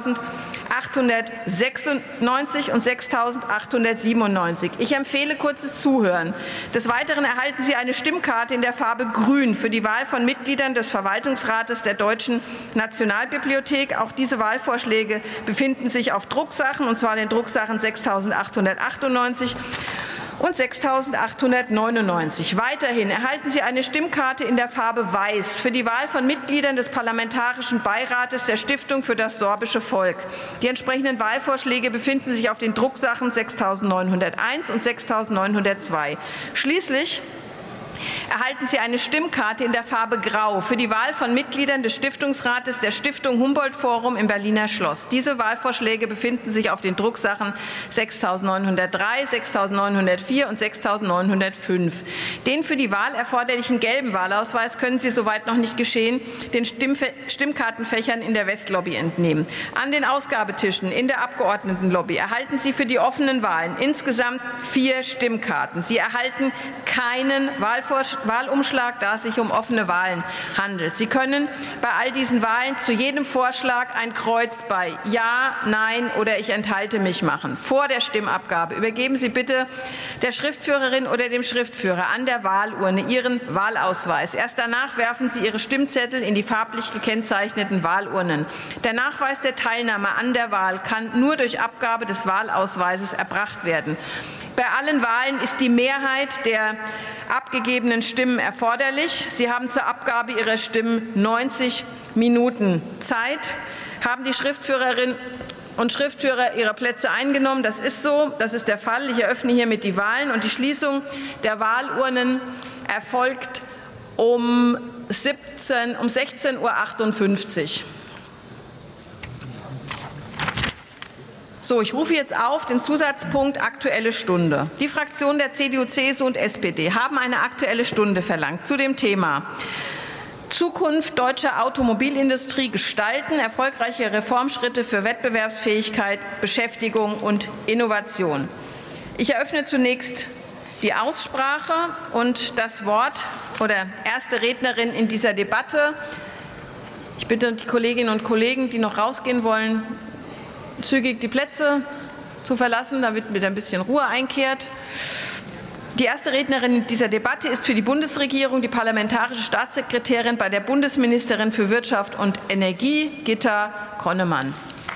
[SPEAKER 5] 6.896 und 6.897. Ich empfehle kurzes Zuhören. Des Weiteren erhalten Sie eine Stimmkarte in der Farbe Grün für die Wahl von Mitgliedern des Verwaltungsrates der Deutschen Nationalbibliothek. Auch diese Wahlvorschläge befinden sich auf Drucksachen, und zwar den Drucksachen 6.898 und 6.899. Weiterhin erhalten Sie eine Stimmkarte in der Farbe Weiß für die Wahl von Mitgliedern des Parlamentarischen Beirates der Stiftung für das sorbische Volk. Die entsprechenden Wahlvorschläge befinden sich auf den Drucksachen 6.901 und 6.902. Schließlich erhalten Sie eine Stimmkarte in der Farbe Grau für die Wahl von Mitgliedern des Stiftungsrates der Stiftung Humboldt-Forum im Berliner Schloss. Diese Wahlvorschläge befinden sich auf den Drucksachen 6.903, 6.904 und 6.905. Den für die Wahl erforderlichen gelben Wahlausweis können Sie, soweit noch nicht geschehen, den Stimmkartenfächern in der Westlobby entnehmen. An den Ausgabetischen in der Abgeordnetenlobby erhalten Sie für die offenen Wahlen insgesamt 4 Stimmkarten. Sie erhalten keinen Wahlumschlag, da es sich um offene Wahlen handelt. Sie können bei all diesen Wahlen zu jedem Vorschlag ein Kreuz bei Ja, Nein oder Ich enthalte mich machen. Vor der Stimmabgabe übergeben Sie bitte der Schriftführerin oder dem Schriftführer an der Wahlurne Ihren Wahlausweis. Erst danach werfen Sie Ihre Stimmzettel in die farblich gekennzeichneten Wahlurnen. Der Nachweis der Teilnahme an der Wahl kann nur durch Abgabe des Wahlausweises erbracht werden. Bei allen Wahlen ist die Mehrheit der abgegebenen Stimmen erforderlich. Sie haben zur Abgabe Ihrer Stimmen 90 Minuten Zeit. Haben die Schriftführerinnen und Schriftführer ihre Plätze eingenommen? Das ist so. Das ist der Fall. Ich eröffne hiermit die Wahlen, und die Schließung der Wahlurnen erfolgt um 16:58 Uhr. So, ich rufe jetzt auf den Zusatzpunkt Aktuelle Stunde. Die Fraktionen der CDU, CSU und SPD haben eine Aktuelle Stunde verlangt zu dem Thema Zukunft deutscher Automobilindustrie gestalten, erfolgreiche Reformschritte für Wettbewerbsfähigkeit, Beschäftigung und Innovation. Ich eröffne zunächst die Aussprache, und das Wort oder erste Rednerin in dieser Debatte. Ich bitte die Kolleginnen und Kollegen, die noch rausgehen wollen, zügig die Plätze zu verlassen, damit wieder ein bisschen Ruhe einkehrt. Die erste Rednerin in dieser Debatte ist für die Bundesregierung die parlamentarische Staatssekretärin bei der Bundesministerin für Wirtschaft und Energie, Gitta Konnemann.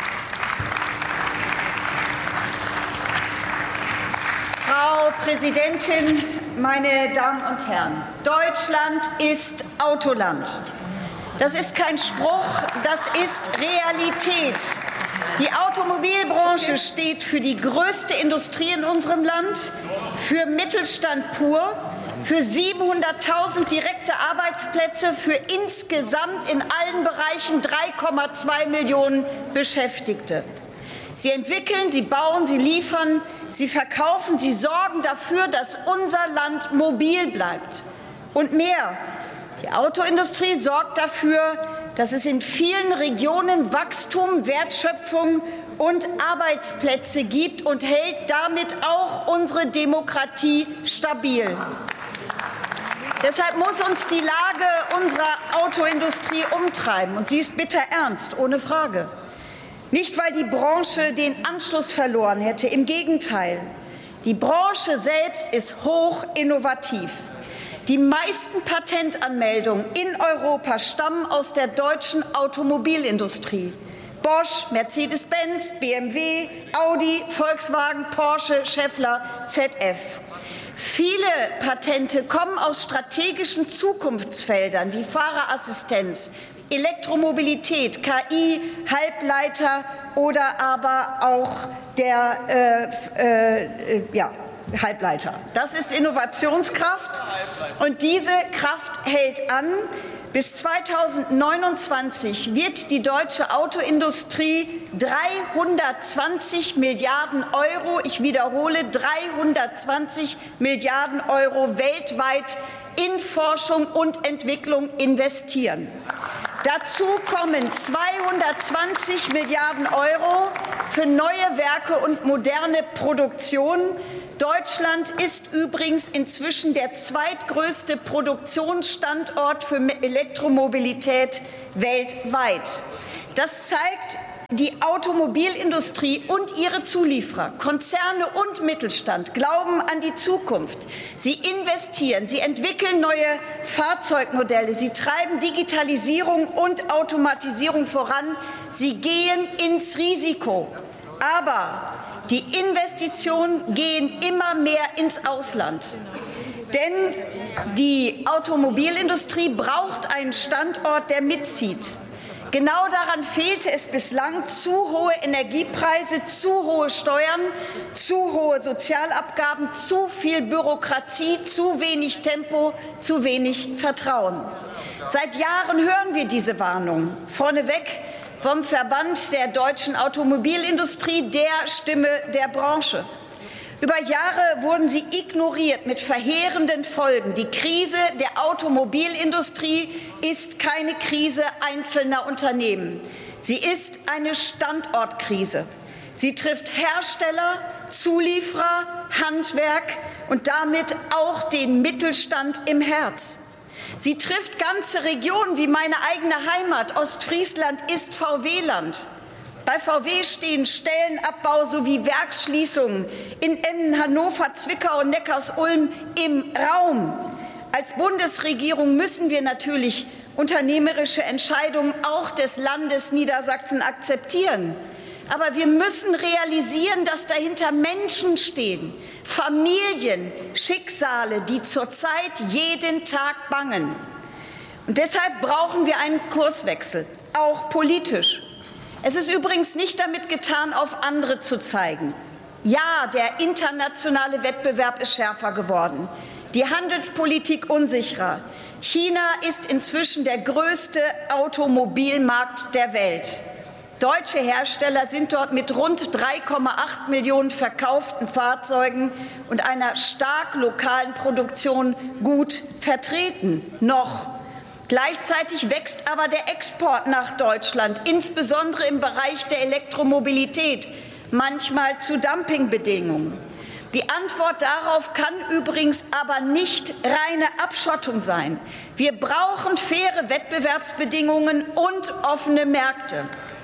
[SPEAKER 7] Frau Präsidentin, meine Damen und Herren! Deutschland ist Autoland. Das ist kein Spruch, das ist Realität. Die Automobilbranche steht für die größte Industrie in unserem Land, für Mittelstand pur, für 700.000 direkte Arbeitsplätze, für insgesamt in allen Bereichen 3,2 Millionen Beschäftigte. Sie entwickeln, sie bauen, sie liefern, sie verkaufen, sie sorgen dafür, dass unser Land mobil bleibt. Und mehr. Die Autoindustrie sorgt dafür, dass es in vielen Regionen Wachstum, Wertschöpfung und Arbeitsplätze gibt und hält damit auch unsere Demokratie stabil. Deshalb muss uns die Lage unserer Autoindustrie umtreiben, und sie ist bitter ernst, ohne Frage. Nicht, weil die Branche den Anschluss verloren hätte, im Gegenteil. Die Branche selbst ist hoch innovativ. Die meisten Patentanmeldungen in Europa stammen aus der deutschen Automobilindustrie. Bosch, Mercedes-Benz, BMW, Audi, Volkswagen, Porsche, Schaeffler, ZF. Viele Patente kommen aus strategischen Zukunftsfeldern wie Fahrerassistenz, Elektromobilität, KI, Halbleiter oder aber auch der Halbleiter. Das ist Innovationskraft und diese Kraft hält an. Bis 2029 wird die deutsche Autoindustrie 320 Milliarden Euro, ich wiederhole, 320 Milliarden Euro weltweit in Forschung und Entwicklung investieren. Dazu kommen 220 Milliarden Euro für neue Werke und moderne Produktion. Deutschland ist übrigens inzwischen der zweitgrößte Produktionsstandort für Elektromobilität weltweit. Das zeigt, die Automobilindustrie und ihre Zulieferer, Konzerne und Mittelstand glauben an die Zukunft. Sie investieren, sie entwickeln neue Fahrzeugmodelle, sie treiben Digitalisierung und Automatisierung voran, sie gehen ins Risiko. Aber die Investitionen gehen immer mehr ins Ausland. Denn die Automobilindustrie braucht einen Standort, der mitzieht. Genau daran fehlte es bislang: zu hohe Energiepreise, zu hohe Steuern, zu hohe Sozialabgaben, zu viel Bürokratie, zu wenig Tempo, zu wenig Vertrauen. Seit Jahren hören wir diese Warnung. Vorneweg vom Verband der deutschen Automobilindustrie, der Stimme der Branche. Über Jahre wurden sie ignoriert mit verheerenden Folgen. Die Krise der Automobilindustrie ist keine Krise einzelner Unternehmen. Sie ist eine Standortkrise. Sie trifft Hersteller, Zulieferer, Handwerk und damit auch den Mittelstand im Herz. Sie trifft ganze Regionen wie meine eigene Heimat. Ostfriesland ist VW-Land. Bei VW stehen Stellenabbau sowie Werksschließungen in Emden, Hannover, Zwickau und Neckarsulm im Raum. Als Bundesregierung müssen wir natürlich unternehmerische Entscheidungen auch des Landes Niedersachsen akzeptieren. Aber wir müssen realisieren, dass dahinter Menschen stehen, Familien, Schicksale, die zurzeit jeden Tag bangen. Und deshalb brauchen wir einen Kurswechsel, auch politisch. Es ist übrigens nicht damit getan, auf andere zu zeigen. Ja, der internationale Wettbewerb ist schärfer geworden, die Handelspolitik unsicherer. China ist inzwischen der größte Automobilmarkt der Welt. Deutsche Hersteller sind dort mit rund 3,8 Millionen verkauften Fahrzeugen und einer stark lokalen Produktion gut vertreten. Noch. Gleichzeitig wächst aber der Export nach Deutschland, insbesondere im Bereich der Elektromobilität, manchmal zu Dumpingbedingungen. Die Antwort darauf kann übrigens aber nicht reine Abschottung sein. Wir brauchen faire Wettbewerbsbedingungen und offene Märkte.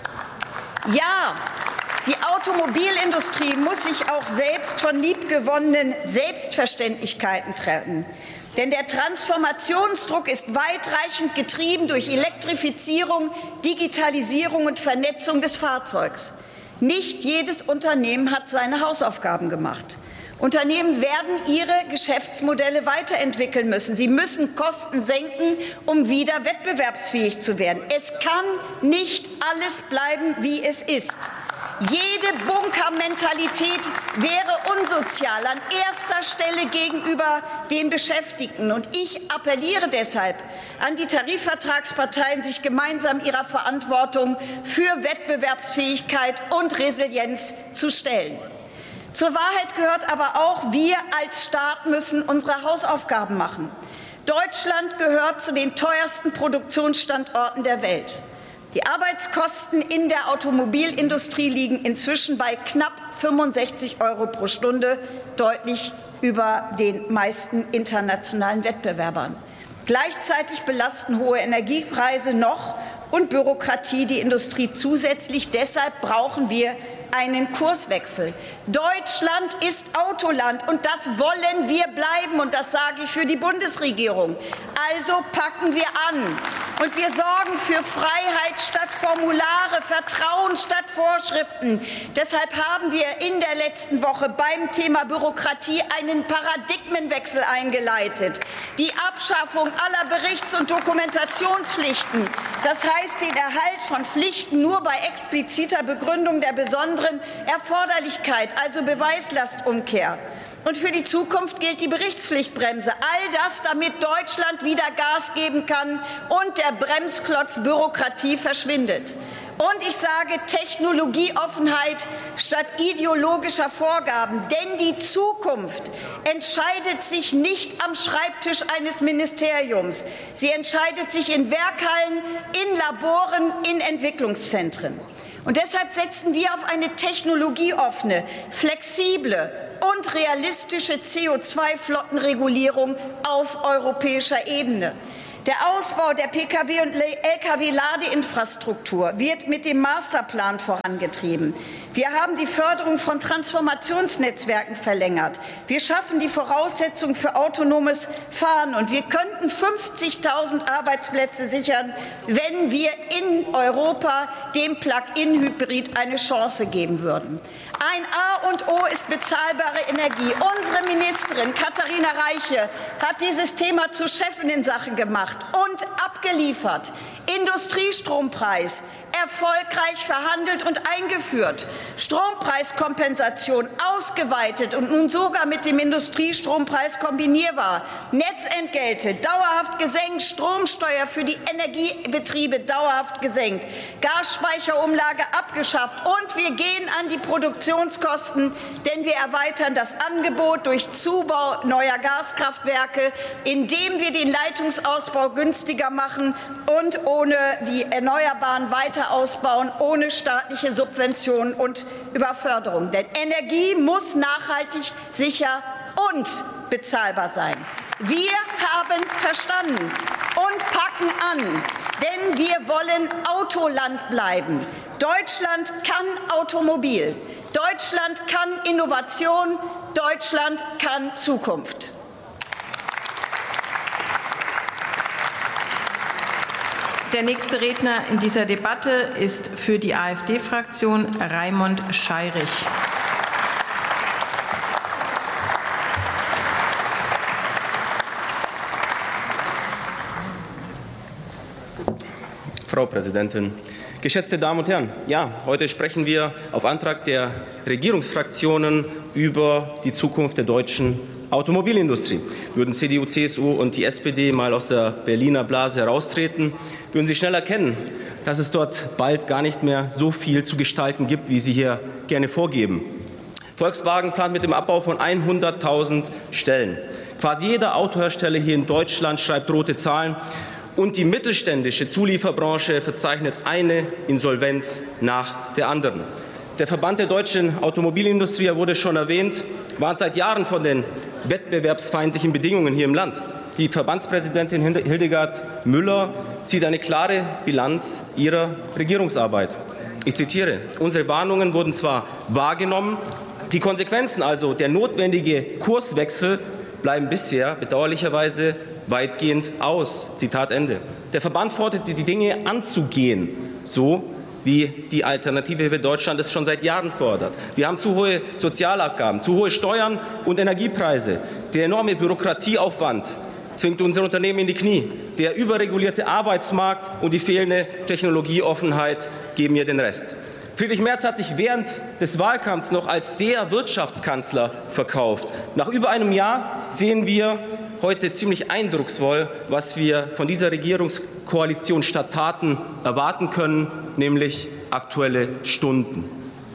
[SPEAKER 7] Ja, die Automobilindustrie muss sich auch selbst von liebgewonnenen Selbstverständlichkeiten trennen. Denn der Transformationsdruck ist weitreichend getrieben durch Elektrifizierung, Digitalisierung und Vernetzung des Fahrzeugs. Nicht jedes Unternehmen hat seine Hausaufgaben gemacht. Unternehmen werden ihre Geschäftsmodelle weiterentwickeln müssen. Sie müssen Kosten senken, um wieder wettbewerbsfähig zu werden. Es kann nicht alles bleiben, wie es ist. Jede Bunkermentalität wäre unsozial, an erster Stelle gegenüber den Beschäftigten. Und ich appelliere deshalb an die Tarifvertragsparteien, sich gemeinsam ihrer Verantwortung für Wettbewerbsfähigkeit und Resilienz zu stellen. Zur Wahrheit gehört aber auch, wir als Staat müssen unsere Hausaufgaben machen. Deutschland gehört zu den teuersten Produktionsstandorten der Welt. Die Arbeitskosten in der Automobilindustrie liegen inzwischen bei knapp 65 € pro Stunde, deutlich über den meisten internationalen Wettbewerbern. Gleichzeitig belasten hohe Energiepreise noch und Bürokratie die Industrie zusätzlich. Deshalb brauchen wir einen Kurswechsel. Deutschland ist Autoland und das wollen wir bleiben und das sage ich für die Bundesregierung. Also packen wir an. Und wir sorgen für Freiheit statt Formulare, Vertrauen statt Vorschriften. Deshalb haben wir in der letzten Woche beim Thema Bürokratie einen Paradigmenwechsel eingeleitet. Die Abschaffung aller Berichts- und Dokumentationspflichten. Das heißt, den Erhalt von Pflichten nur bei expliziter Begründung der besonderen Erforderlichkeit, also Beweislastumkehr. Und für die Zukunft gilt die Berichtspflichtbremse. All das, damit Deutschland wieder Gas geben kann und der Bremsklotz Bürokratie verschwindet. Und ich sage Technologieoffenheit statt ideologischer Vorgaben. Denn die Zukunft entscheidet sich nicht am Schreibtisch eines Ministeriums. Sie entscheidet sich in Werkhallen, in Laboren, in Entwicklungszentren. Und deshalb setzen wir auf eine technologieoffene, flexible und realistische CO2-Flottenregulierung auf europäischer Ebene. Der Ausbau der Pkw- und Lkw-Ladeinfrastruktur wird mit dem Masterplan vorangetrieben. Wir haben die Förderung von Transformationsnetzwerken verlängert. Wir schaffen die Voraussetzungen für autonomes Fahren. Und wir könnten 50.000 Arbeitsplätze sichern, wenn wir in Europa dem Plug-in-Hybrid eine Chance geben würden. Ein A und O ist bezahlbare Energie. Unsere Ministerin Katharina Reiche hat dieses Thema zur Chefin in Sachen gemacht und abgeliefert. Industriestrompreis erfolgreich verhandelt und eingeführt. Strompreiskompensation ausgeweitet und nun sogar mit dem Industriestrompreis kombinierbar. Netzentgelte dauerhaft gesenkt, Stromsteuer für die Energiebetriebe dauerhaft gesenkt, Gasspeicherumlage abgeschafft und wir gehen an die Produktionskosten, denn wir erweitern das Angebot durch Zubau neuer Gaskraftwerke, indem wir den Leitungsausbau günstiger machen und ohne die Erneuerbaren weiter ausbauen, ohne staatliche Subventionen und Überförderung. Denn Energie muss nachhaltig, sicher und bezahlbar sein. Wir haben verstanden und packen an, denn wir wollen Autoland bleiben. Deutschland kann Automobil. Deutschland kann Innovation. Deutschland kann Zukunft.
[SPEAKER 5] Der nächste Redner in dieser Debatte ist für die AfD-Fraktion Raimund Scheirich.
[SPEAKER 8] Frau Präsidentin, geschätzte Damen und Herren! Ja, heute sprechen wir auf Antrag der Regierungsfraktionen über die Zukunft der deutschen Automobilindustrie. Würden CDU, CSU und die SPD mal aus der Berliner Blase heraustreten, würden Sie schnell erkennen, dass es dort bald gar nicht mehr so viel zu gestalten gibt, wie Sie hier gerne vorgeben. Volkswagen plant mit dem Abbau von 100.000 Stellen. Quasi jeder Autohersteller hier in Deutschland schreibt rote Zahlen. Und die mittelständische Zulieferbranche verzeichnet eine Insolvenz nach der anderen. Der Verband der deutschen Automobilindustrie, er wurde schon erwähnt, warnt seit Jahren von den wettbewerbsfeindlichen Bedingungen hier im Land. Die Verbandspräsidentin Hildegard Müller zieht eine klare Bilanz ihrer Regierungsarbeit. Ich zitiere: Unsere Warnungen wurden zwar wahrgenommen, die Konsequenzen, also der notwendige Kurswechsel, bleiben bisher bedauerlicherweise weitgehend aus. Zitat Ende. Der Verband forderte, die Dinge anzugehen, so wie die Alternative für Deutschland es schon seit Jahren fordert. Wir haben zu hohe Sozialabgaben, zu hohe Steuern und Energiepreise. Der enorme Bürokratieaufwand zwingt unsere Unternehmen in die Knie. Der überregulierte Arbeitsmarkt und die fehlende Technologieoffenheit geben mir den Rest. Friedrich Merz hat sich während des Wahlkampfs noch als der Wirtschaftskanzler verkauft. Nach über einem Jahr sehen wir heute ziemlich eindrucksvoll, was wir von dieser Regierungskoalition statt Taten erwarten können, nämlich Aktuelle Stunden.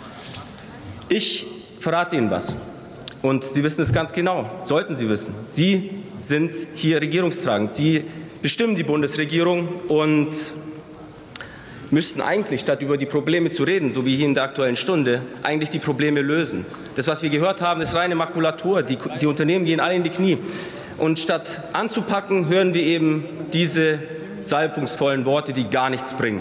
[SPEAKER 8] Ich verrate Ihnen was. Und Sie wissen es ganz genau, sollten Sie wissen. Sie sind hier regierungstragend. Sie bestimmen die Bundesregierung und müssten eigentlich, statt über die Probleme zu reden, so wie hier in der Aktuellen Stunde, eigentlich die Probleme lösen. Das, was wir gehört haben, ist reine Makulatur. Die Unternehmen gehen alle in die Knie. Und statt anzupacken, hören wir eben diese salbungsvollen Worte, die gar nichts bringen.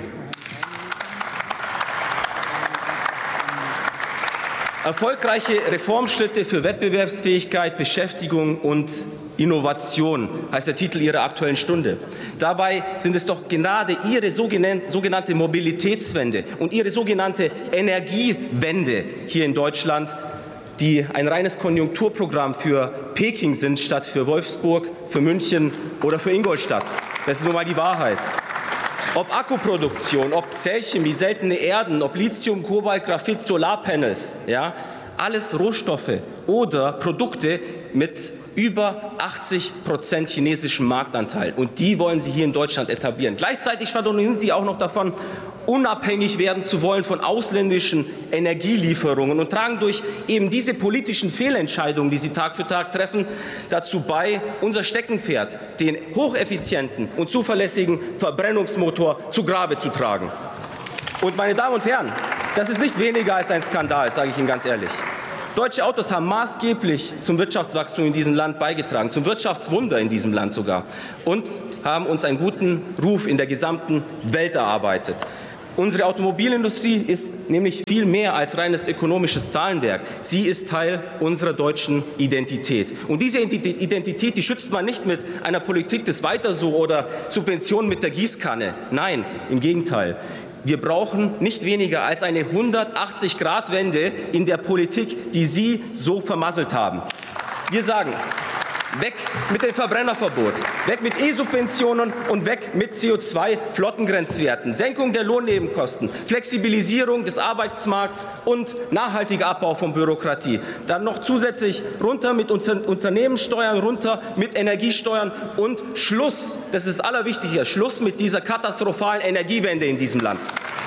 [SPEAKER 8] Erfolgreiche Reformschritte für Wettbewerbsfähigkeit, Beschäftigung und Innovation heißt der Titel Ihrer Aktuellen Stunde. Dabei sind es doch gerade Ihre sogenannte Mobilitätswende und Ihre sogenannte Energiewende hier in Deutschland, die ein reines Konjunkturprogramm für Peking sind, statt für Wolfsburg, für München oder für Ingolstadt. Das ist nun mal die Wahrheit. Ob Akkuproduktion, ob Zellchemie, seltene Erden, ob Lithium, Kobalt, Graphit, Solarpanels, ja, alles Rohstoffe oder Produkte mit über 80% chinesischem Marktanteil. Und die wollen Sie hier in Deutschland etablieren. Gleichzeitig schwadronieren Sie auch noch davon, unabhängig werden zu wollen von ausländischen Energielieferungen und tragen durch eben diese politischen Fehlentscheidungen, die Sie Tag für Tag treffen, dazu bei, unser Steckenpferd, den hocheffizienten und zuverlässigen Verbrennungsmotor, zu Grabe zu tragen. Und meine Damen und Herren, das ist nicht weniger als ein Skandal, sage ich Ihnen ganz ehrlich. Deutsche Autos haben maßgeblich zum Wirtschaftswachstum in diesem Land beigetragen, zum Wirtschaftswunder in diesem Land sogar, und haben uns einen guten Ruf in der gesamten Welt erarbeitet. Unsere Automobilindustrie ist nämlich viel mehr als reines ökonomisches Zahlenwerk. Sie ist Teil unserer deutschen Identität. Und diese Identität, die schützt man nicht mit einer Politik des Weiter so oder Subventionen mit der Gießkanne. Nein, im Gegenteil. Wir brauchen nicht weniger als eine 180-Grad-Wende in der Politik, die Sie so vermasselt haben. Wir sagen, weg mit dem Verbrennerverbot, weg mit E-Subventionen und weg mit CO2-Flottengrenzwerten, Senkung der Lohnnebenkosten, Flexibilisierung des Arbeitsmarkts und nachhaltiger Abbau von Bürokratie. Dann noch zusätzlich runter mit Unternehmenssteuern, runter mit Energiesteuern und Schluss, das ist das Allerwichtigste, Schluss mit dieser katastrophalen Energiewende in diesem Land.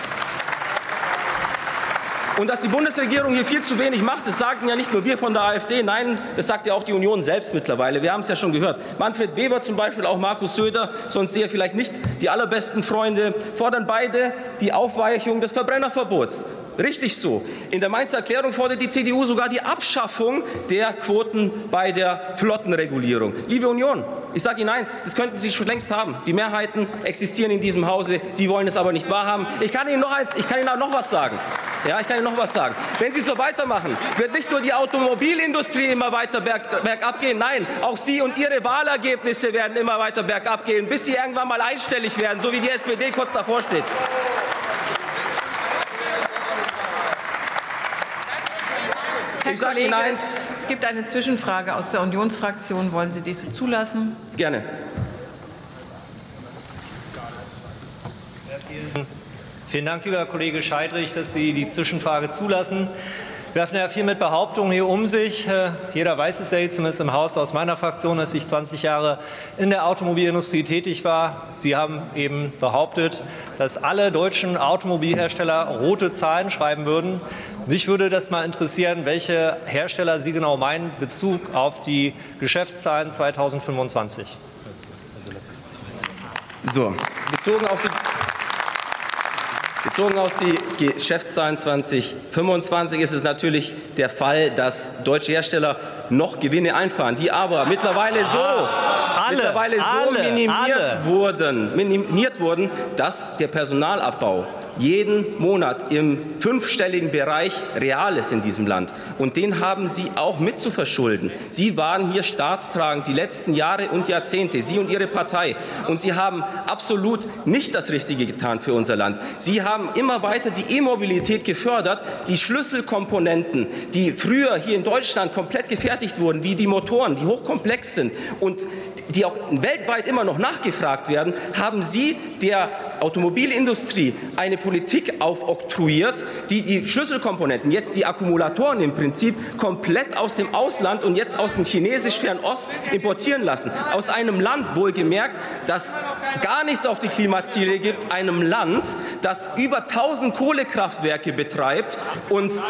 [SPEAKER 8] Und dass die Bundesregierung hier viel zu wenig macht, das sagen ja nicht nur wir von der AfD, nein, das sagt ja auch die Union selbst mittlerweile. Wir haben es ja schon gehört. Manfred Weber zum Beispiel, auch Markus Söder, sonst eher vielleicht nicht die allerbesten Freunde, fordern beide die Aufweichung des Verbrennerverbots. Richtig so. In der Mainzer Erklärung fordert die CDU sogar die Abschaffung der Quoten bei der Flottenregulierung. Liebe Union, ich sage Ihnen eins, das könnten Sie schon längst haben. Die Mehrheiten existieren in diesem Hause, Sie wollen es aber nicht wahrhaben. Ich kann Ihnen noch was sagen. Ja, ich kann Ihnen noch was sagen. Wenn Sie so weitermachen, wird nicht nur die Automobilindustrie immer weiter bergab gehen, nein, auch Sie und Ihre Wahlergebnisse werden immer weiter bergab gehen, bis Sie irgendwann mal einstellig werden, so wie die SPD kurz davor steht.
[SPEAKER 5] Herr Kollege, es gibt eine Zwischenfrage aus der Unionsfraktion. Wollen Sie diese zulassen?
[SPEAKER 8] Gerne.
[SPEAKER 9] Vielen Dank, lieber Kollege Scheidrich, dass Sie die Zwischenfrage zulassen. Wir werfen ja viel mit Behauptungen hier um sich. Jeder weiß es ja, zumindest im Haus aus meiner Fraktion, dass ich 20 Jahre in der Automobilindustrie tätig war. Sie haben eben behauptet, dass alle deutschen Automobilhersteller rote Zahlen schreiben würden. Mich würde das mal interessieren, welche Hersteller Sie genau meinen in Bezug auf die Geschäftszahlen 2025.
[SPEAKER 8] So, bezogen auf die Geschäftszahlen 2025 ist es natürlich der Fall, dass deutsche Hersteller noch Gewinne einfahren, die aber mittlerweile so minimiert wurden, dass der Personalabbau jeden Monat im 5-stelligen Bereich real ist in diesem Land. Und den haben Sie auch mit zu verschulden. Sie waren hier staatstragend die letzten Jahre und Jahrzehnte, Sie und Ihre Partei. Und Sie haben absolut nicht das Richtige getan für unser Land. Sie haben immer weiter die E-Mobilität gefördert, die Schlüsselkomponenten, die früher hier in Deutschland komplett gefertigt wurden, wie die Motoren, die hochkomplex sind und die auch weltweit immer noch nachgefragt werden, haben Sie der Automobilindustrie eine Politik aufoktroyiert, die die Schlüsselkomponenten, jetzt die Akkumulatoren im Prinzip, komplett aus dem Ausland und jetzt aus dem chinesisch-Fernost importieren lassen. Aus einem Land, wohlgemerkt, das gar nichts auf die Klimaziele gibt, einem Land, das über 1000 Kohlekraftwerke betreibt und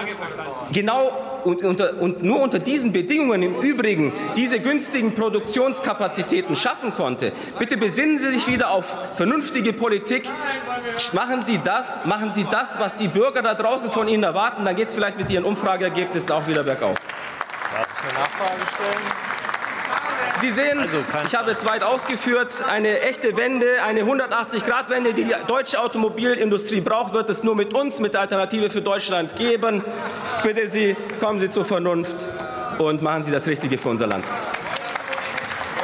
[SPEAKER 8] nur unter diesen Bedingungen im Übrigen diese günstigen Produktionskapazitäten schaffen konnte. Bitte besinnen Sie sich wieder auf vernünftige Politik. Machen Sie das, was die Bürger da draußen von Ihnen erwarten. Dann geht es vielleicht mit Ihren Umfrageergebnissen auch wieder bergauf.
[SPEAKER 9] Darf ich eine Nachfrage stellen?
[SPEAKER 8] Sie sehen, ich habe jetzt weit ausgeführt, eine echte Wende, eine 180-Grad-Wende, die die deutsche Automobilindustrie braucht, wird es nur mit uns, mit der Alternative für Deutschland geben. Ich bitte Sie, kommen Sie zur Vernunft und machen Sie das Richtige für unser Land.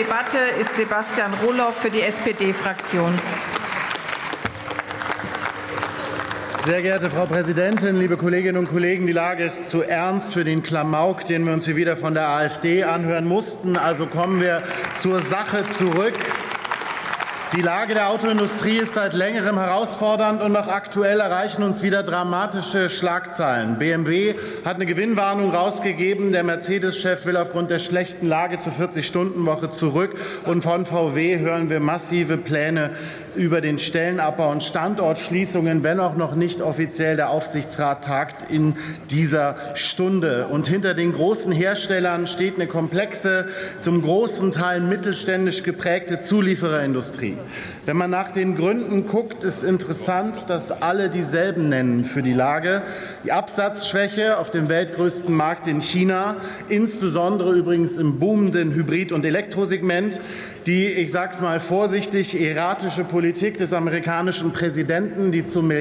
[SPEAKER 5] Debatte ist Sebastian Rohloff für die SPD-Fraktion.
[SPEAKER 10] Sehr geehrte Frau Präsidentin, liebe Kolleginnen und Kollegen, die Lage ist zu ernst für den Klamauk, den wir uns hier wieder von der AfD anhören mussten. Also kommen wir zur Sache zurück. Die Lage der Autoindustrie ist seit längerem herausfordernd und auch aktuell erreichen uns wieder dramatische Schlagzeilen. BMW hat eine Gewinnwarnung rausgegeben. Der Mercedes-Chef will aufgrund der schlechten Lage zur 40-Stunden-Woche zurück. Und von VW hören wir massive Pläne über den Stellenabbau und Standortschließungen, wenn auch noch nicht offiziell der Aufsichtsrat tagt in dieser Stunde. Und hinter den großen Herstellern steht eine komplexe, zum großen Teil mittelständisch geprägte Zuliefererindustrie. Wenn man nach den Gründen guckt, ist interessant, dass alle dieselben nennen für die Lage. Die Absatzschwäche auf dem weltgrößten Markt in China, insbesondere übrigens im boomenden Hybrid- und Elektrosegment, die, ich sage es mal vorsichtig, erratische Politik des amerikanischen Präsidenten, die zum